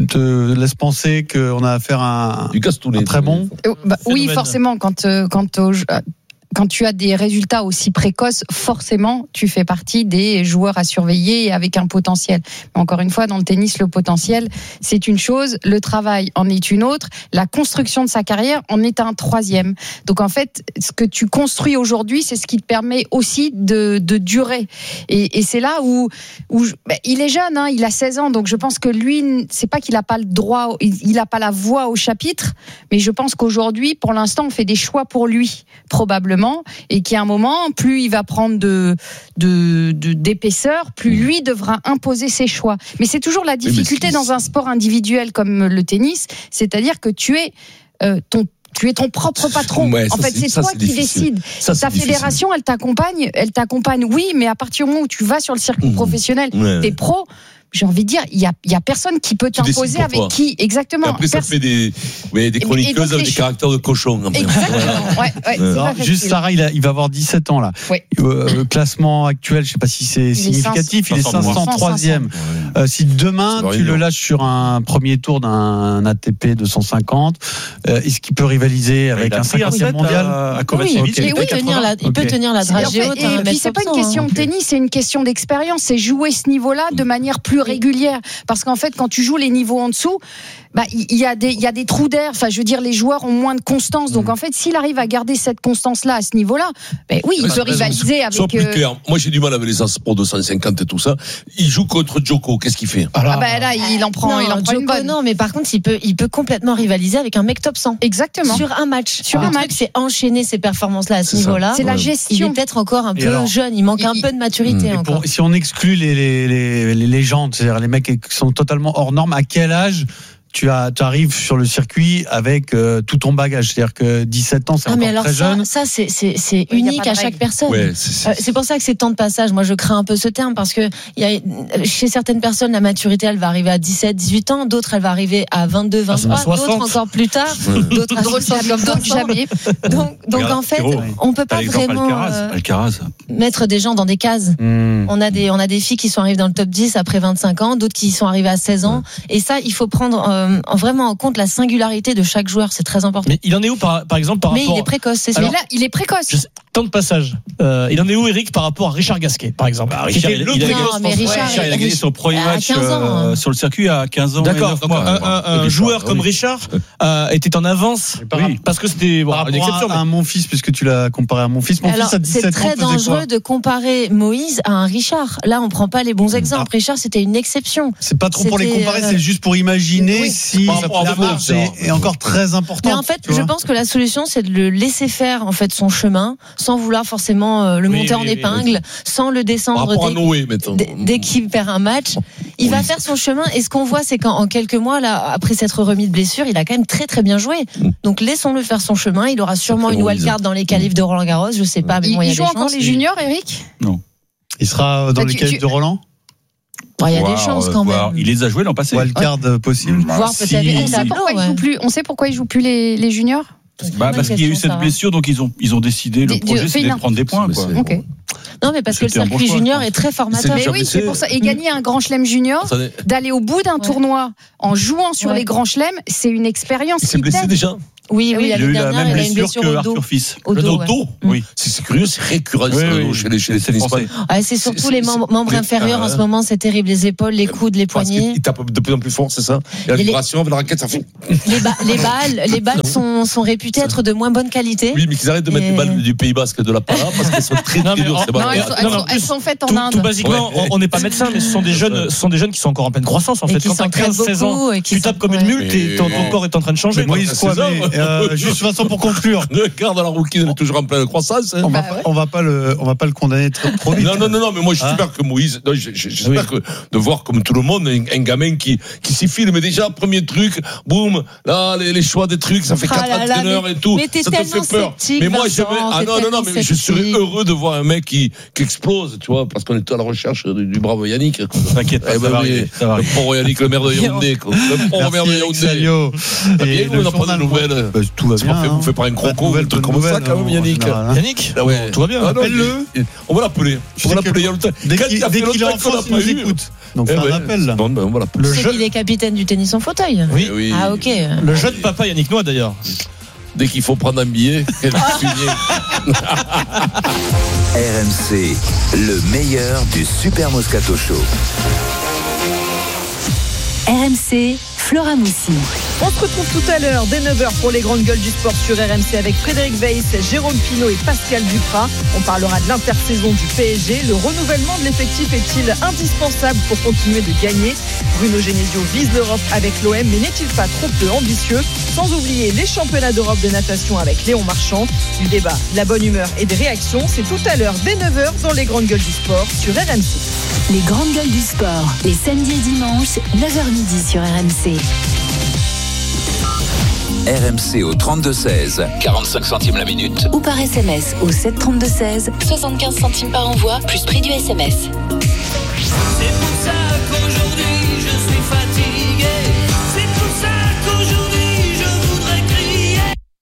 te laisse penser qu'on a affaire à un, du Gaston, un très bon? Euh, bah, oui, forcément, quand euh, quand euh, quand tu as des résultats aussi précoces, forcément, tu fais partie des joueurs à surveiller avec un potentiel. Mais encore une fois, dans le tennis, le potentiel, c'est une chose, le travail en est une autre, la construction de sa carrière en est un troisième. Donc en fait, ce que tu construis aujourd'hui, c'est ce qui te permet aussi de, de durer. Et, et c'est là où, où je, bah, il est jeune, hein, il a seize ans, donc je pense que lui, c'est pas qu'il a pas le droit, il a pas la voix au chapitre, mais je pense qu'aujourd'hui, pour l'instant, on fait des choix pour lui, probablement. Et qu'à un moment, plus il va prendre de, de, de, d'épaisseur, plus lui devra imposer ses choix. Mais c'est toujours la difficulté dans un sport individuel comme le tennis, c'est-à-dire que tu es euh, ton Tu es ton propre patron. Ouais, ça, en fait, c'est, c'est toi ça, qui décides. Ça, Ta fédération, difficile. elle t'accompagne, elle t'accompagne, oui, mais à partir du moment où tu vas sur le circuit mmh. professionnel, ouais. t'es pro. J'ai envie de dire, il y a, il y a personne qui peut t'imposer avec toi. Qui exactement. Et après, ça fait des, ouais, des chroniqueuses avec des caractères de cochon. Exactement. Ouais, ouais, Alors, juste Sarah, il, a, il va avoir dix-sept ans là. Ouais. Euh, le classement actuel, je sais pas si c'est il significatif, il est cinq cent troisième. Euh, si demain tu le lâches sur un premier tour d'un A T P deux cent cinquante, euh, est-ce qu'il peut rivaliser avec un cinquantième mondial à, à oui, okay. oui, tenir la, il okay. peut tenir la dragée haute. Et puis c'est pas une question de tennis, c'est une question d'expérience. C'est jouer ce niveau-là de manière plus régulière, parce qu'en fait quand tu joues les niveaux en dessous, bah il y a des il y a des trous d'air, enfin je veux dire les joueurs ont moins de constance, donc en fait s'il arrive à garder cette constance là à ce niveau-là, ben oui, il peut rivaliser avec Sois plus clair. Moi j'ai du mal avec les Aspro deux cent cinquante et tout ça. Il joue contre Djoko, qu'est-ce qu'il fait? Ah bah là il en prend non, il en prend une bonne. Non, mais par contre il peut il peut complètement rivaliser avec un mec top cent. Exactement. Sur un match. Sur le un truc, match, c'est enchaîner ces performances là à ce niveau-là. C'est la gestion. Il est peut-être encore un peu alors, jeune, il manque il, un peu de maturité il, encore. Pour, si on exclut les les les, les légendes, c'est-à-dire les mecs qui sont totalement hors normes, à quel âge tu as, tu arrives sur le circuit avec euh, tout ton bagage, c'est-à-dire que dix-sept ans, c'est ah, encore mais alors très ça, jeune. Ça, c'est, c'est, c'est unique à chaque personne. Ouais, c'est, c'est... Euh, c'est pour ça que c'est temps de passage. Moi, je crains un peu ce terme parce que il y a, chez certaines personnes, la maturité, elle va arriver à dix-sept, dix-huit ans. D'autres, elle va arriver à vingt-deux, vingt-trois. D'autres encore plus tard. D'autres à soixante, d'autres jamais. Donc, donc Regarde, en fait, Pierrot, on peut pas vraiment Alcaraz, euh, Alcaraz. mettre des gens dans des cases. Mmh. On a des, on a des filles qui sont arrivées dans le top dix après vingt-cinq ans, d'autres qui sont arrivées à seize ans. Ouais. Et ça, il faut prendre euh, vraiment en compte la singularité de chaque joueur. C'est très important. Mais il en est où par, par exemple par Mais rapport il est précoce, c'est Mais sûr. là, il est précoce. Je sais- Temps de passage. Euh, il en est où, Eric, par rapport à Richard Gasquet, par exemple Bah, Richard, Qui était il, le il a, précoce, Non, mais je pense. Richard, Richard, il a gagné son premier à match quinze ans, euh, hein. sur le circuit à quinze ans. D'accord, et neuf donc mois. un, un- un Et joueur Richard, comme oui. Richard euh, était en avance par- Oui. parce que c'était bon, Par une rapport exception. à, à mon fils, puisque tu l'as comparé à mon fils. Mon Alors, fils à c'est dix-sept ans très faisait quoi dangereux de comparer Moïse à un Richard. Là, on prend pas les bons exemples. Richard, c'était une exception. C'est pas trop pour les C'était, comparer, euh, c'est juste pour imaginer oui. si Par rapport à la vous, marge c'est- est, est encore très importante. Mais en fait, tu je vois. pense que la solution, c'est de le laisser faire en fait son chemin, sans vouloir forcément euh, le Oui, monter oui, en oui, épingle, sans le Par descendre rapport à dès, Noé, maintenant. dès- dès qu'il perd un match. Il va faire son chemin. Et ce qu'on voit, c'est qu'en en quelques mois, là, après s'être remis de blessure, il a quand même très très bien joué. Donc laissons-le faire son chemin. Il aura sûrement Très une bon, wildcard dans les qualifs de Roland Garros. Je sais pas, mais Il, bon, il y a il joue des encore chances. les juniors, Eric Il sera dans Bah, les tu- qualifs tu- de Roland. Bon, il y a des Voir, chances euh, quand voir. même. Il les a joués l'an passé. Wildcard euh, possible. Voir Si- peut-être On un sait tableau, pourquoi il ouais. joue plus. On sait pourquoi il joue plus les, les juniors. Bah, parce qu'il y a eu question, cette ça. blessure, donc ils ont, ils ont décidé, le Dis- projet, dis- c'était de fais prendre des points. Quoi. Ok. Non, mais parce que le C'était un bon circuit choix, junior je pense. est très formateur. Mais oui, c'est pour ça. Et gagner un grand chelem junior, Attendez. d'aller au bout d'un tournoi en jouant sur Ouais. les grands chelems, c'est une expérience. Il s'est qui blessé t'aide. déjà. Oui, oui, Il a l'année eu la dernière, même il a une blessure blessure que au dos. Arthur Fils. Au Le dos, dos, ouais. dos. Oui. C'est c'est curieux, c'est récurrent Oui, ça, oui, chez les, chez les c'est tennisman. français. Ah, c'est surtout C'est- les c'est- membres, membres mais- inférieurs en ah, ce moment, c'est terrible. Les épaules, les coudes, les Parce poignets. qu'il tape de plus en plus fort, c'est ça. Et la Et les- vibration avec la raquette, ça fait. Les, ba- les balles, les balles sont, sont réputées être de moins bonne qualité. Oui, mais qu'ils arrêtent de mettre Et- les balles du Pays Basque et de la Para parce qu'elles sont très Non, très mais dures, en- ces Non, balles. elles sont, elles Non, mais sont- en elles plus, sont faites en Tout, Inde. tout basiquement, Ouais. on- on n'est pas médecin, mais ce sont des jeunes, ce sont des jeunes qui sont encore en pleine croissance en Et fait. qui Quand t'as s'entraînent quinze seize ans, beaucoup et qui tu tapes sont- comme une ouais. mule, t'es- ton, ton Mais- corps est en train de changer. Mais Moïse, quand quoi, t'as mais, seize ans. euh, juste façon pour conclure. Le quart de la rookie est toujours en pleine croissance. hein. On va, Bah ouais. on va pas le, on va pas le condamner trop, trop vite. Non, non, non, non, mais moi, Hein j'espère que Moïse, non, j- j- j'espère Oui. que de voir comme tout le monde un, un gamin qui, qui s'y file, mais déjà, premier truc, boum, là, les, les choix des trucs, ça fait Ah quatre là là, entraîneurs mais- et tout. mais t'es Ça te fait tellement peur. sceptique, Mais moi, je Vincent, vais, ah t'es non, non, non, tellement mais je serais sceptique. heureux de voir un mec qui, qui explose, tu vois, parce qu'on est à la recherche du, du bravo Yannick. T'inquiète pas, Eh ça ben va oui, arriver, ça va le arriver. pauvre Yannick, le maire de Yaoundé, quoi. Le pauvre maire Merci de Eric Yaoundé. Salio. Ah, bien, Et nous, le on n'a pas de journal, nouvelles. bah, tout va C'est bien. pas fait hein. bouffer par un Pas de croco, nouvelles, un truc bonnes comme ça, nouvelles, quand même, en Yannick. général, hein. Yannick, Ah ouais. tout va bien. Ah non, Appelle-le. mais- On va l'appeler. Tu On va sais que l'appeler il y a longtemps. Dès Quand qu'il il a dès fait qu'il est en longtemps qu'on France, il l'a nous pas eu. écoute. Donc Eh fais un ouais. appel. là. Bon, ben, on va l'appeler. Le Tu sais jeu, qu'il est capitaine du tennis en fauteuil. oui. Eh oui. Ah, ok. Le jeune papa Yannick Noah d'ailleurs. Dès qu'il faut prendre un billet, quel fumier. R M C, le meilleur du Super Moscato Show. R M C, Flora Moussi. On se retrouve tout à l'heure dès neuf heures pour les grandes gueules du sport sur R M C avec Frédéric Weiss, Jérôme Pinault et Pascal Duprat. On parlera de l'intersaison du P S G. Le renouvellement de l'effectif est-il indispensable pour continuer de gagner? Bruno Genesio vise l'Europe avec l'O M, mais n'est-il pas trop peu ambitieux? Sans oublier les championnats d'Europe de natation avec Léon Marchand. Du débat, de la bonne humeur et des réactions, c'est tout à l'heure dès neuf heures dans les grandes gueules du sport sur R M C. Les grandes gueules du sport, les samedis et dimanches, neuf heures midi sur R M C. R M C au trente-deux seize, quarante-cinq centimes la minute. Ou par S M S au sept trente-deux seize, soixante-quinze centimes par envoi, plus prix du S M S. C'est pour ça qu'aujourd'hui je suis fatigué. C'est pour ça qu'aujourd'hui je voudrais crier.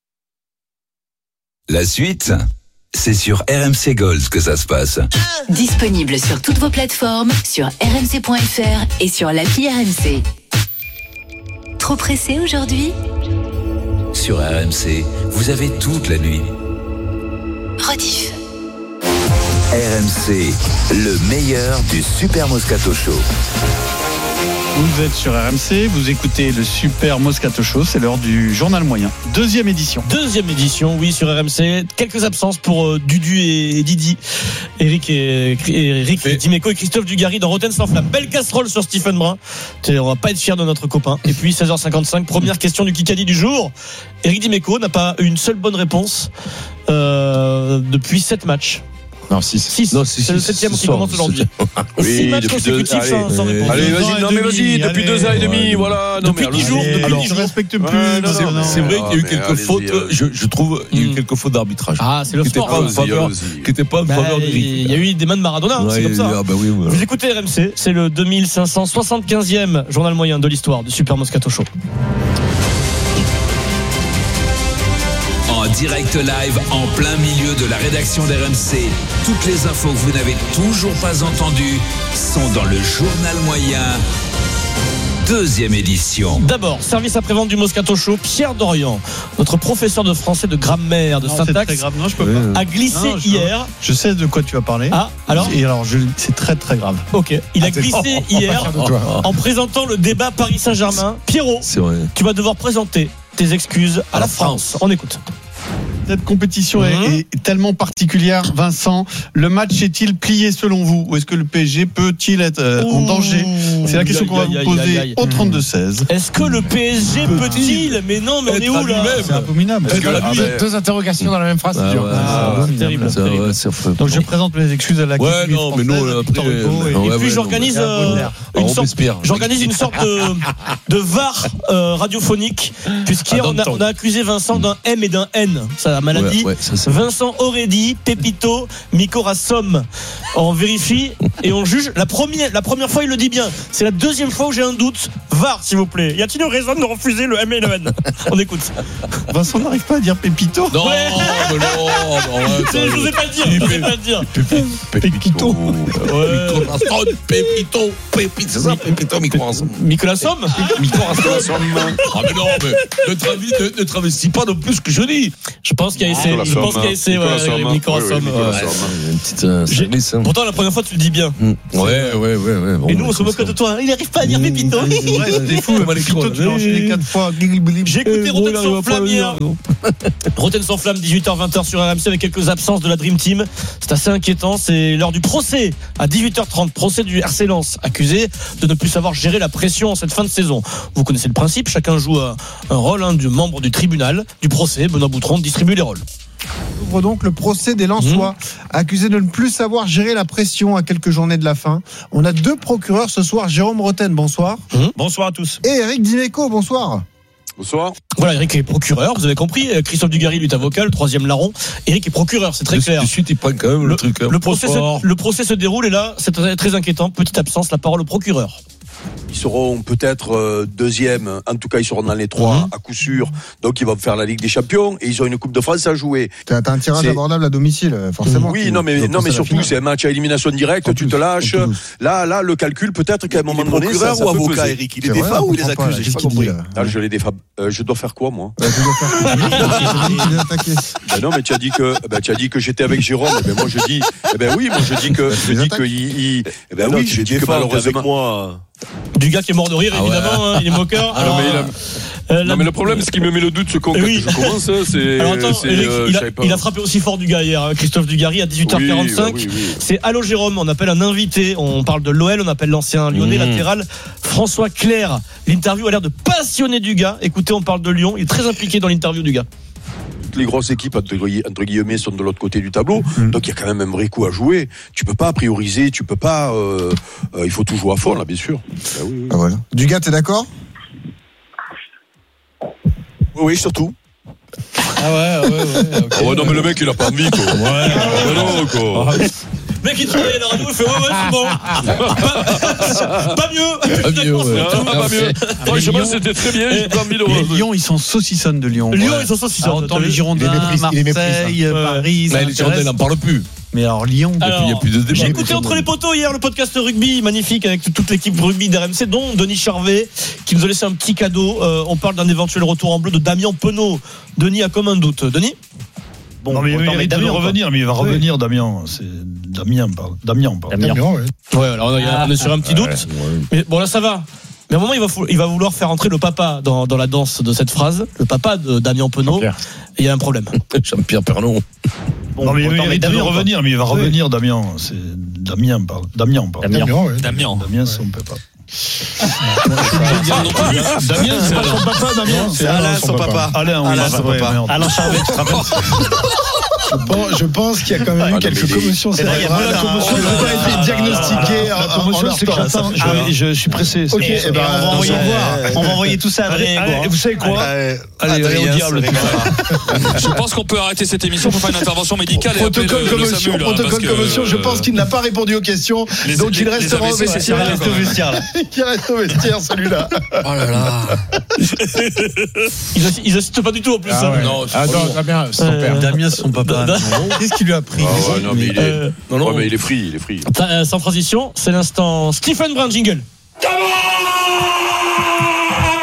La suite, c'est sur R M C Gold que ça se passe. Disponible sur toutes vos plateformes, sur r m c point f r et sur l'appli R M C. Trop pressé aujourd'hui? Sur R M C, vous avez toute la nuit. Rediff. R M C, le meilleur du Super Moscato Show. Vous êtes sur R M C, vous écoutez le Super Moscato Show, c'est l'heure du journal moyen. Deuxième édition. Deuxième édition, oui, sur R M C. Quelques absences pour euh, Dudu et, et Didi. Eric et, et Eric et Dimeco et Christophe Dugarry dans Rotten sans flamme. Belle casserole sur Stephen Brun. T'sais, on va pas être fiers de notre copain. Et puis seize heures cinquante-cinq, première question du Kikadi du jour. Eric Dimeco n'a pas une seule bonne réponse euh, depuis sept matchs. Non, six. six. Non, six, C'est le six, septième ce qui soir. commence aujourd'hui. Oui, six matchs depuis deux- consécutifs allez, sans, sans réponse. Allez, Deux ans vas-y, et non mais demi, vas-y, depuis allez. deux ans et demi, Ouais. voilà. Non, Depuis mais dix allez, jours, depuis alors, dix Je jours. respecte plus. Ouais, non, C'est non, non. c'est vrai qu'il y a eu Ah, quelques mais fautes, allez-y, euh. je, je trouve, il y a eu Mm. quelques fautes d'arbitrage. Ah, c'est le qui n'étaient sport. pas en Allez-y, faveur, allez-y. qui n'étaient pas en Bah, faveur d'Eric. il y a eu des mains de Maradona, hein, c'est Ouais, comme ça. ah, bah oui, voilà. Vous écoutez R M C, c'est le deux mille cinq cent soixante-quinzième journal moyen de l'histoire du Super Moscato Show. En direct live, en plein milieu de la rédaction d'R M C, toutes les infos que vous n'avez toujours pas entendues sont dans le journal moyen deuxième édition. D'abord, service après-vente du Moscato Show, Pierre Dorian, notre professeur de français, de grammaire, de Non, c'est syntaxe, très grave. Non, je peux pas. a glissé Non, je- hier. Je sais de quoi tu vas parler. Ah, alors Et alors, je- c'est très très grave. Ok, il a Ah, t'es- glissé Oh, hier pas fier de toi. en présentant le débat Paris Saint-Germain. Pierrot, C'est vrai. tu vas devoir présenter tes excuses à la France. On écoute. Cette compétition est, Mhm. est tellement particulière, Vincent. Le match est-il plié selon vous, ou est-ce que le P S G peut-il être euh, en danger? C'est la question qu'on va Aïe, vous aïe, aïe, poser aïe. au trente-deux seize. Est-ce que le P S G peut-il Mais non, mais on est où là C'est abominable. Parce que Ah, deux, mais- deux interrogations dans la même phrase, c'est Ah, dur. ouais, Ah, c'est terrible, Ça, terrible. ouais, c'est affreux. Donc je présente mes excuses à la Ouais, République non, mais nous, française, après, Victor Hugo et- euh, Et ouais, puis ouais, j'organise non, euh, mais- Ah, une sorte, Robespierre. j'organise une sorte de, de V A R euh, radiophonique, puisqu'hier Ah, on a, dans le on a accusé Vincent d'un M et d'un N, sa maladie. Ouais, ouais, ça, c'est- Vincent aurait dit Pépito, Micora Somme. On vérifie et on juge. La première, la première fois il le dit bien. C'est la deuxième fois où j'ai un doute. V A R s'il vous plaît. Y a-t-il une raison de refuser le M et le N? On écoute. Vincent n'arrive pas à dire Pépito. Non, Ouais. mais non, non, ouais, Je ça- n'osais pas le dire. Je n'osais pas le dire. Pépito. Ouais. Micro-Raston, Pépito, Pépito, c'est ça, Pépito, Micro-Raston. Nicolas Somme. Micro-Raston. Ah, mais non, mais ne travis- ne- ne travestis pas non plus ce que je dis. Je pense qu'il y a essayé. Nicolas Je pense Somme, qu'il y a essayé. Nicolas Ouais, Somme. Nicolas Oui, oui, Somme. Nicolas ouais. Somme. Une petite euh, J'ai- service, hein. Pourtant la première fois tu le dis bien. Ouais, ouais, ouais, ouais. Bon, Et nous on bah, se moque comme de ça. toi. Il n'arrive pas à dire Pépito. Ouais, c'était fou. Comment les Pépito, tu l'as croix, enchaîné quatre fois. J'ai écouté Eh, Rotten voilà, sans il va pas flamme le hier. dire, non. Rotten sans flamme, dix-huit heures vingt sur R M C avec quelques absences de la Dream Team. C'est assez inquiétant. C'est l'heure du procès à dix-huit heures trente. Procès du R C Lens, accusé de ne plus savoir gérer la pression en cette fin de saison. Vous connaissez le principe. Chacun joue un, un rôle hein, du membre du tribunal du procès. Benoît Boutron distribue les rôles. Ouvre donc le procès des Lensois, accusés de ne plus savoir gérer la pression à quelques journées de la fin. On a deux procureurs ce soir. Jérôme Roten, bonsoir. Bonsoir à tous. Et Eric Dimeco, bonsoir. Bonsoir. Voilà, Eric est procureur, vous avez compris. Christophe Dugarry, lui, est avocat, le troisième larron. Eric est procureur, c'est très De- clair. De suite, il prend quand même le, Le, truc. hein. le procès Fort. se, le procès se déroule et là, c'est très, très inquiétant. Petite absence, la parole au procureur. Ils seront peut-être euh, deuxième, en tout cas ils seront dans les trois Mhm. à coup sûr. Donc ils vont faire la Ligue des Champions et ils ont une Coupe de France à jouer. T'as t'as un tirage C'est- abordable à domicile, forcément. Oui, Tu- non tu mais dois non passer mais à la surtout finale. c'est un match à élimination directe, En tu plus, te lâches. en Toulouse. Là là le calcul peut-être qu'à un moment donné procureur ça, ça ou peut avocat, peser. Eric? Il C'est est vrai, défend on ou il les comprend pas, accuse? là. J'ai pas Qu'est-ce qu'il dit, compris. là Ah, je les défa... euh, je dois faire quoi moi? Ouais, tu dois faire- Tu dois attaquer. Ben non mais tu as dit que ben, tu as dit que j'étais avec Jérôme. Eh ben moi je dis eh ben oui, moi je dis que je dis que il, il... Eh ben Non, oui, tu je les dis que défends, t'es avec malheureusement moi. Du gars qui est mort de rire, Ah ouais. évidemment, hein, il est moqueur. Ah non, mais il a- euh, la- Non mais le problème c'est qu'il me met le doute ce con quand Oui. je commence hein, c'est Alors attends, c'est, Eric, euh, il, je a, savais pas. il a frappé aussi fort du gars hier, hein, Christophe Dugarry, à dix-huit heures quarante-cinq. Oui, oui, oui. C'est Allô Jérôme, on appelle un invité, on parle de l'O L, on appelle l'ancien lyonnais Mmh. latéral François Clerc. L'interview a l'air de passionner du gars. Écoutez, on parle de Lyon, il est très impliqué dans l'interview du gars. Toutes les grosses équipes entre, gui- entre guillemets sont de l'autre côté du tableau, donc il y a quand même un vrai coup à jouer. Tu peux pas prioriser, tu peux pas. Euh, euh, il faut tout jouer à fond là, bien sûr. Ben oui, oui. Ah, voilà. Dugas, t'es d'accord? Oui, oui, surtout. Ah ouais, ouais, ouais. Oh, ouais, non mais le mec il a pas envie quoi. Ouais. Mais non quoi. Le mec il travaille à la radio, il fait ouais ouais c'est bon. Pas, pas mieux. Pas mieux, ouais. Ah, pas mieux. Franchement Lyon- c'était très bien. J'ai pas envie de. Les Lyon, ils sont saucissonnes de Lyon. Lyon, Ouais. ils sont saucissonnes. Alors, autant T'as les vu Girondins, Il les méprise, il les méprise, Marseille, hein. Paris, ça Mais les Girondins intéresse. n'en parlent plus. Mais alors Lyon, Alors, il y a plus de débat. J'ai écouté Entre les poteaux hier le podcast rugby magnifique avec toute l'équipe rugby d'R M C, dont Denis Charvet qui nous a laissé un petit cadeau. Euh, on parle d'un éventuel retour en bleu de Damien Penaud. Denis a comme un doute. Denis Bon, non, mais il autant va mettre Damien, revenir, mais il va revenir, Damien. C'est Damien, pardon. Damien, pardon. Damien. Damien, ouais. Ouais, alors il y a- on est sur un petit doute. Mais bon là ça va. Mais à un moment il va, fou- il va vouloir faire entrer le papa dans, dans la danse de cette phrase, le papa de Damien Penaud. Et il y a un problème. Jean-Pierre Pernon. Bon, non, mais il autant va mettre Damien, revenir, mais il va Oui. revenir, Damien. C'est Damien, pardon. Damien, pardon. Damien. Damien, ouais. Damien. Damien, son papa. Damien, c'est pas son papa, Damien. C'est Alain, son papa. Alain, oui, Alain, c'est son vrai, papa. merde. Alain Charvet, tu te rappelles Je pense, je pense qu'il y a quand même Ah, eu non, quelques mais il est- commotions cérébrales. Voilà, La commotion oh là n'a pas là été là diagnostiquée. là là. La commotion, La c'est que commotion, j'attends. c'est que Je, je suis pressé. Ok, Et, eh ben, on va non, envoyer ça- voir. On va envoyer tout ça à Allez, Adrien. allez, vous savez quoi Allez, Allez, allez, au Adrien diable. se régalera. Je pense qu'on peut arrêter cette émission pour faire une intervention médicale et appeler Protocole le, le commotion, SAMU, là, protocole parce que, commotion. Je euh, pense qu'il n'a pas répondu aux questions. les- Donc il les- restera les au A V C, c'est vestiaire. sérieux, quand même. Il reste au vestiaire, celui-là. Oh là là. Ils, assi- ils assistent pas du tout en plus. hein. Non, c'est pas Attends, lourd. Damien, c'est ton Euh, père. Damien, c'est son papa. Da- Qu'est-ce qu'il lui a pris? Ah ouais, non mais il est. Euh, Non, non. Ouais, mais il est free, il est free. euh, sans transition, c'est l'instant Stephen Brun jingle.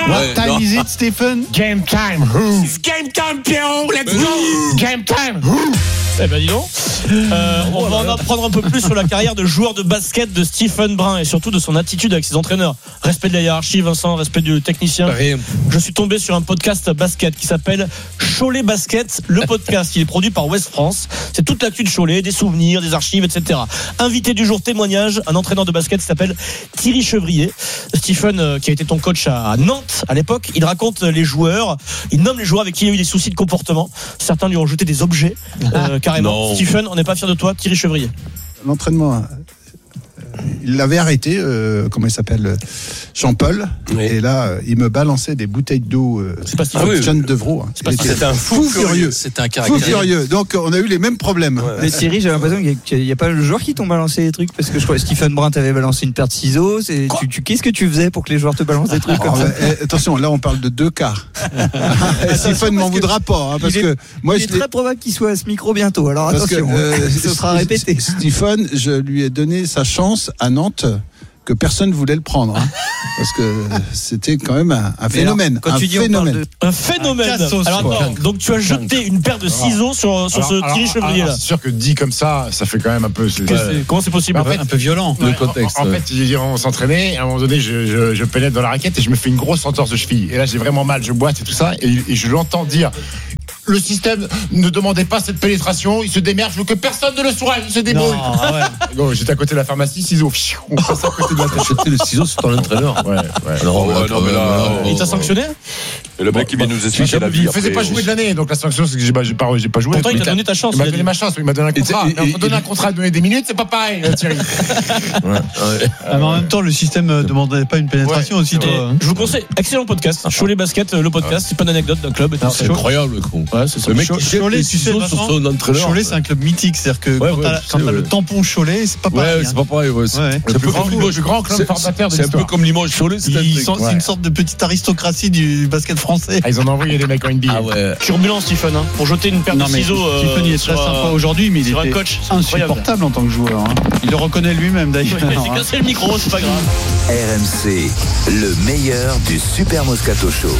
What Ouais, time non. is it, Stephen? Game time. Who? It's game time, Pierrot, let's go. Game time. Who? Eh ben dis donc. Euh, on va en apprendre un peu plus sur la carrière de joueur de basket de Stephen Brun et surtout de son attitude avec ses entraîneurs. Respect de la hiérarchie, Vincent, respect du technicien. Rien. Je suis tombé sur un podcast basket qui s'appelle Cholet Basket, le podcast. Il est produit par Ouest France. C'est toute l'actu de Cholet, des souvenirs, des archives, et cetera. Invité du jour, témoignage, un entraîneur de basket qui s'appelle Thierry Chevrier. Stephen, euh, qui a été ton coach à Nantes à l'époque, il raconte les joueurs, il nomme les joueurs avec qui il y a eu des soucis de comportement. Certains lui ont jeté des objets, euh, carrément. Non. Stephen, on n'est pas fier de toi, Thierry Chevrier. L'entraînement, euh, il l'avait arrêté, euh, comment il s'appelle, euh, Jean-Paul. Oui. Et là, euh, il me balançait des bouteilles d'eau. Euh, C'est pas ah oui, John Devro. Hein. C'est pas Il était C'était un fou furieux. C'était un Fou caractère. furieux. Donc, on a eu les mêmes problèmes. Mais Thierry, j'ai l'impression qu'il n'y a, a pas le joueur qui t'ont balancé des trucs parce que je crois que Stephen Brun t'avait balancé une paire de ciseaux. C'est, tu, tu, qu'est-ce que tu faisais pour que les joueurs te balancent des trucs comme Alors, ça eh, attention, là, on parle de deux cas. Stephen m'en voudra pas. Hein, parce il est, que moi, il je est l'ai- très probable qu'il soit à ce micro bientôt. Alors Parce que, attention, euh, ce sera répété. Stephen, je lui ai donné sa chance à Nantes que personne voulait le prendre. Hein, parce que c'était quand même un, un phénomène. alors, quand un tu dis on phénomène. parle Un phénomène. Un cassos, Alors quoi. attends, donc tu as jeté une paire de ciseaux sur, sur Alors, ce alors, Thierry Chevrier alors, là. C'est sûr que dit comme ça, ça fait quand même un peu. c'est- Qu'est-ce que- Comment c'est possible? En fait, Un peu violent. Ouais, Le contexte, En, en ouais. fait, je veux dire, on s'entraînait. À un moment donné, je, je, je pénètre dans la raquette et je me fais une grosse entorse de cheville. Et là, j'ai vraiment mal, je boite et tout ça. Et, et je l'entends dire. Le système ne demandait pas cette pénétration, il se démerde, je veux que personne ne le soit, il se débrouille. Non, ah ouais. Bon, j'étais à côté de la pharmacie, ciseaux, on passe à côté de la tête. Jeter le ciseau sur ton entraîneur. Ouais, ouais. Alors, Ouais, non, mais là, Il t'a sanctionné? Et le mec, il vient nous expliquer la vie. Il faisait après. pas jouer de l'année, donc la sanction, c'est que j'ai pas, j'ai pas, j'ai pas joué. Pourtant, il t'a Mais- donné ta chance. Il m'a il a donné dit. ma chance, il m'a donné un contrat. Et- et- Mais entre et- donner un contrat et donner des minutes, c'est pas pareil, euh, Thierry. Ouais. Ah, mais en même temps, le système ne demandait pas une pénétration Ouais, aussi, c'est toi. Et hein. je vous conseille, excellent podcast. Cholet Basket, le podcast, c'est pas une anecdote d'un club. et tout. Alors, C'est incroyable, le con. Ouais, c'est ça. Le mec Cho- qui jette Cholet, les tu sais, ciseaux Vincent, sur son entraîneur. Cholet, c'est un club mythique. C'est-à-dire que Ouais, quand ouais, t'as je quand sais, t'as le ouais. tampon Cholet, c'est pas pareil. Ouais, c'est hein. pas pareil. Ouais. C'est Ouais. c'est Le un plus peu grand comme club, Limoges. le grand club C'est- formateur de C'est un peu l'histoire. comme Limoges Cholet, c'est un Ils truc. sont- C'est Ouais. une sorte de petite aristocratie du basket français. Ah, ils en ont envoyé des mecs en N B A. Ah ouais. Turbulent, Stephen, hein, pour jeter une paire Non, de mais ciseaux. euh, Stephen, il est très sur un- sympa aujourd'hui, mais il sur un était coach. C'est incroyable. insupportable en tant que joueur. hein. Il le reconnaît lui-même d'ailleurs. J'ai cassé le micro, c'est pas grave. R M C, le meilleur du Super Moscato Show.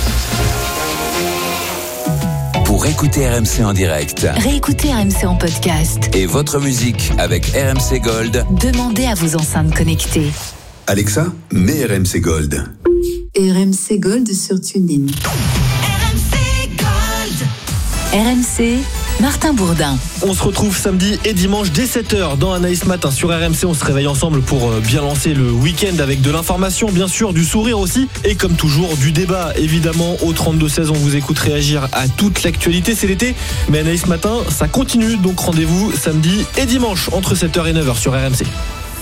Pour écouter R M C en direct Réécoutez R M C en podcast. et votre musique avec R M C Gold, Demandez à vos enceintes connectées. Alexa, mets R M C Gold. R M C Gold sur TuneIn. R M C, Martin Bourdin. On se retrouve samedi et dimanche dès sept heures dans Anaïs Matin sur R M C. On se réveille ensemble pour euh, bien lancer le week-end avec de l'information, bien sûr, du sourire aussi. Et comme toujours, du débat, évidemment. Au trente-deux seize, on vous écoute réagir à toute l'actualité. C'est l'été, mais Anaïs Matin, ça continue. Donc rendez-vous samedi et dimanche entre sept heures et neuf heures sur R M C.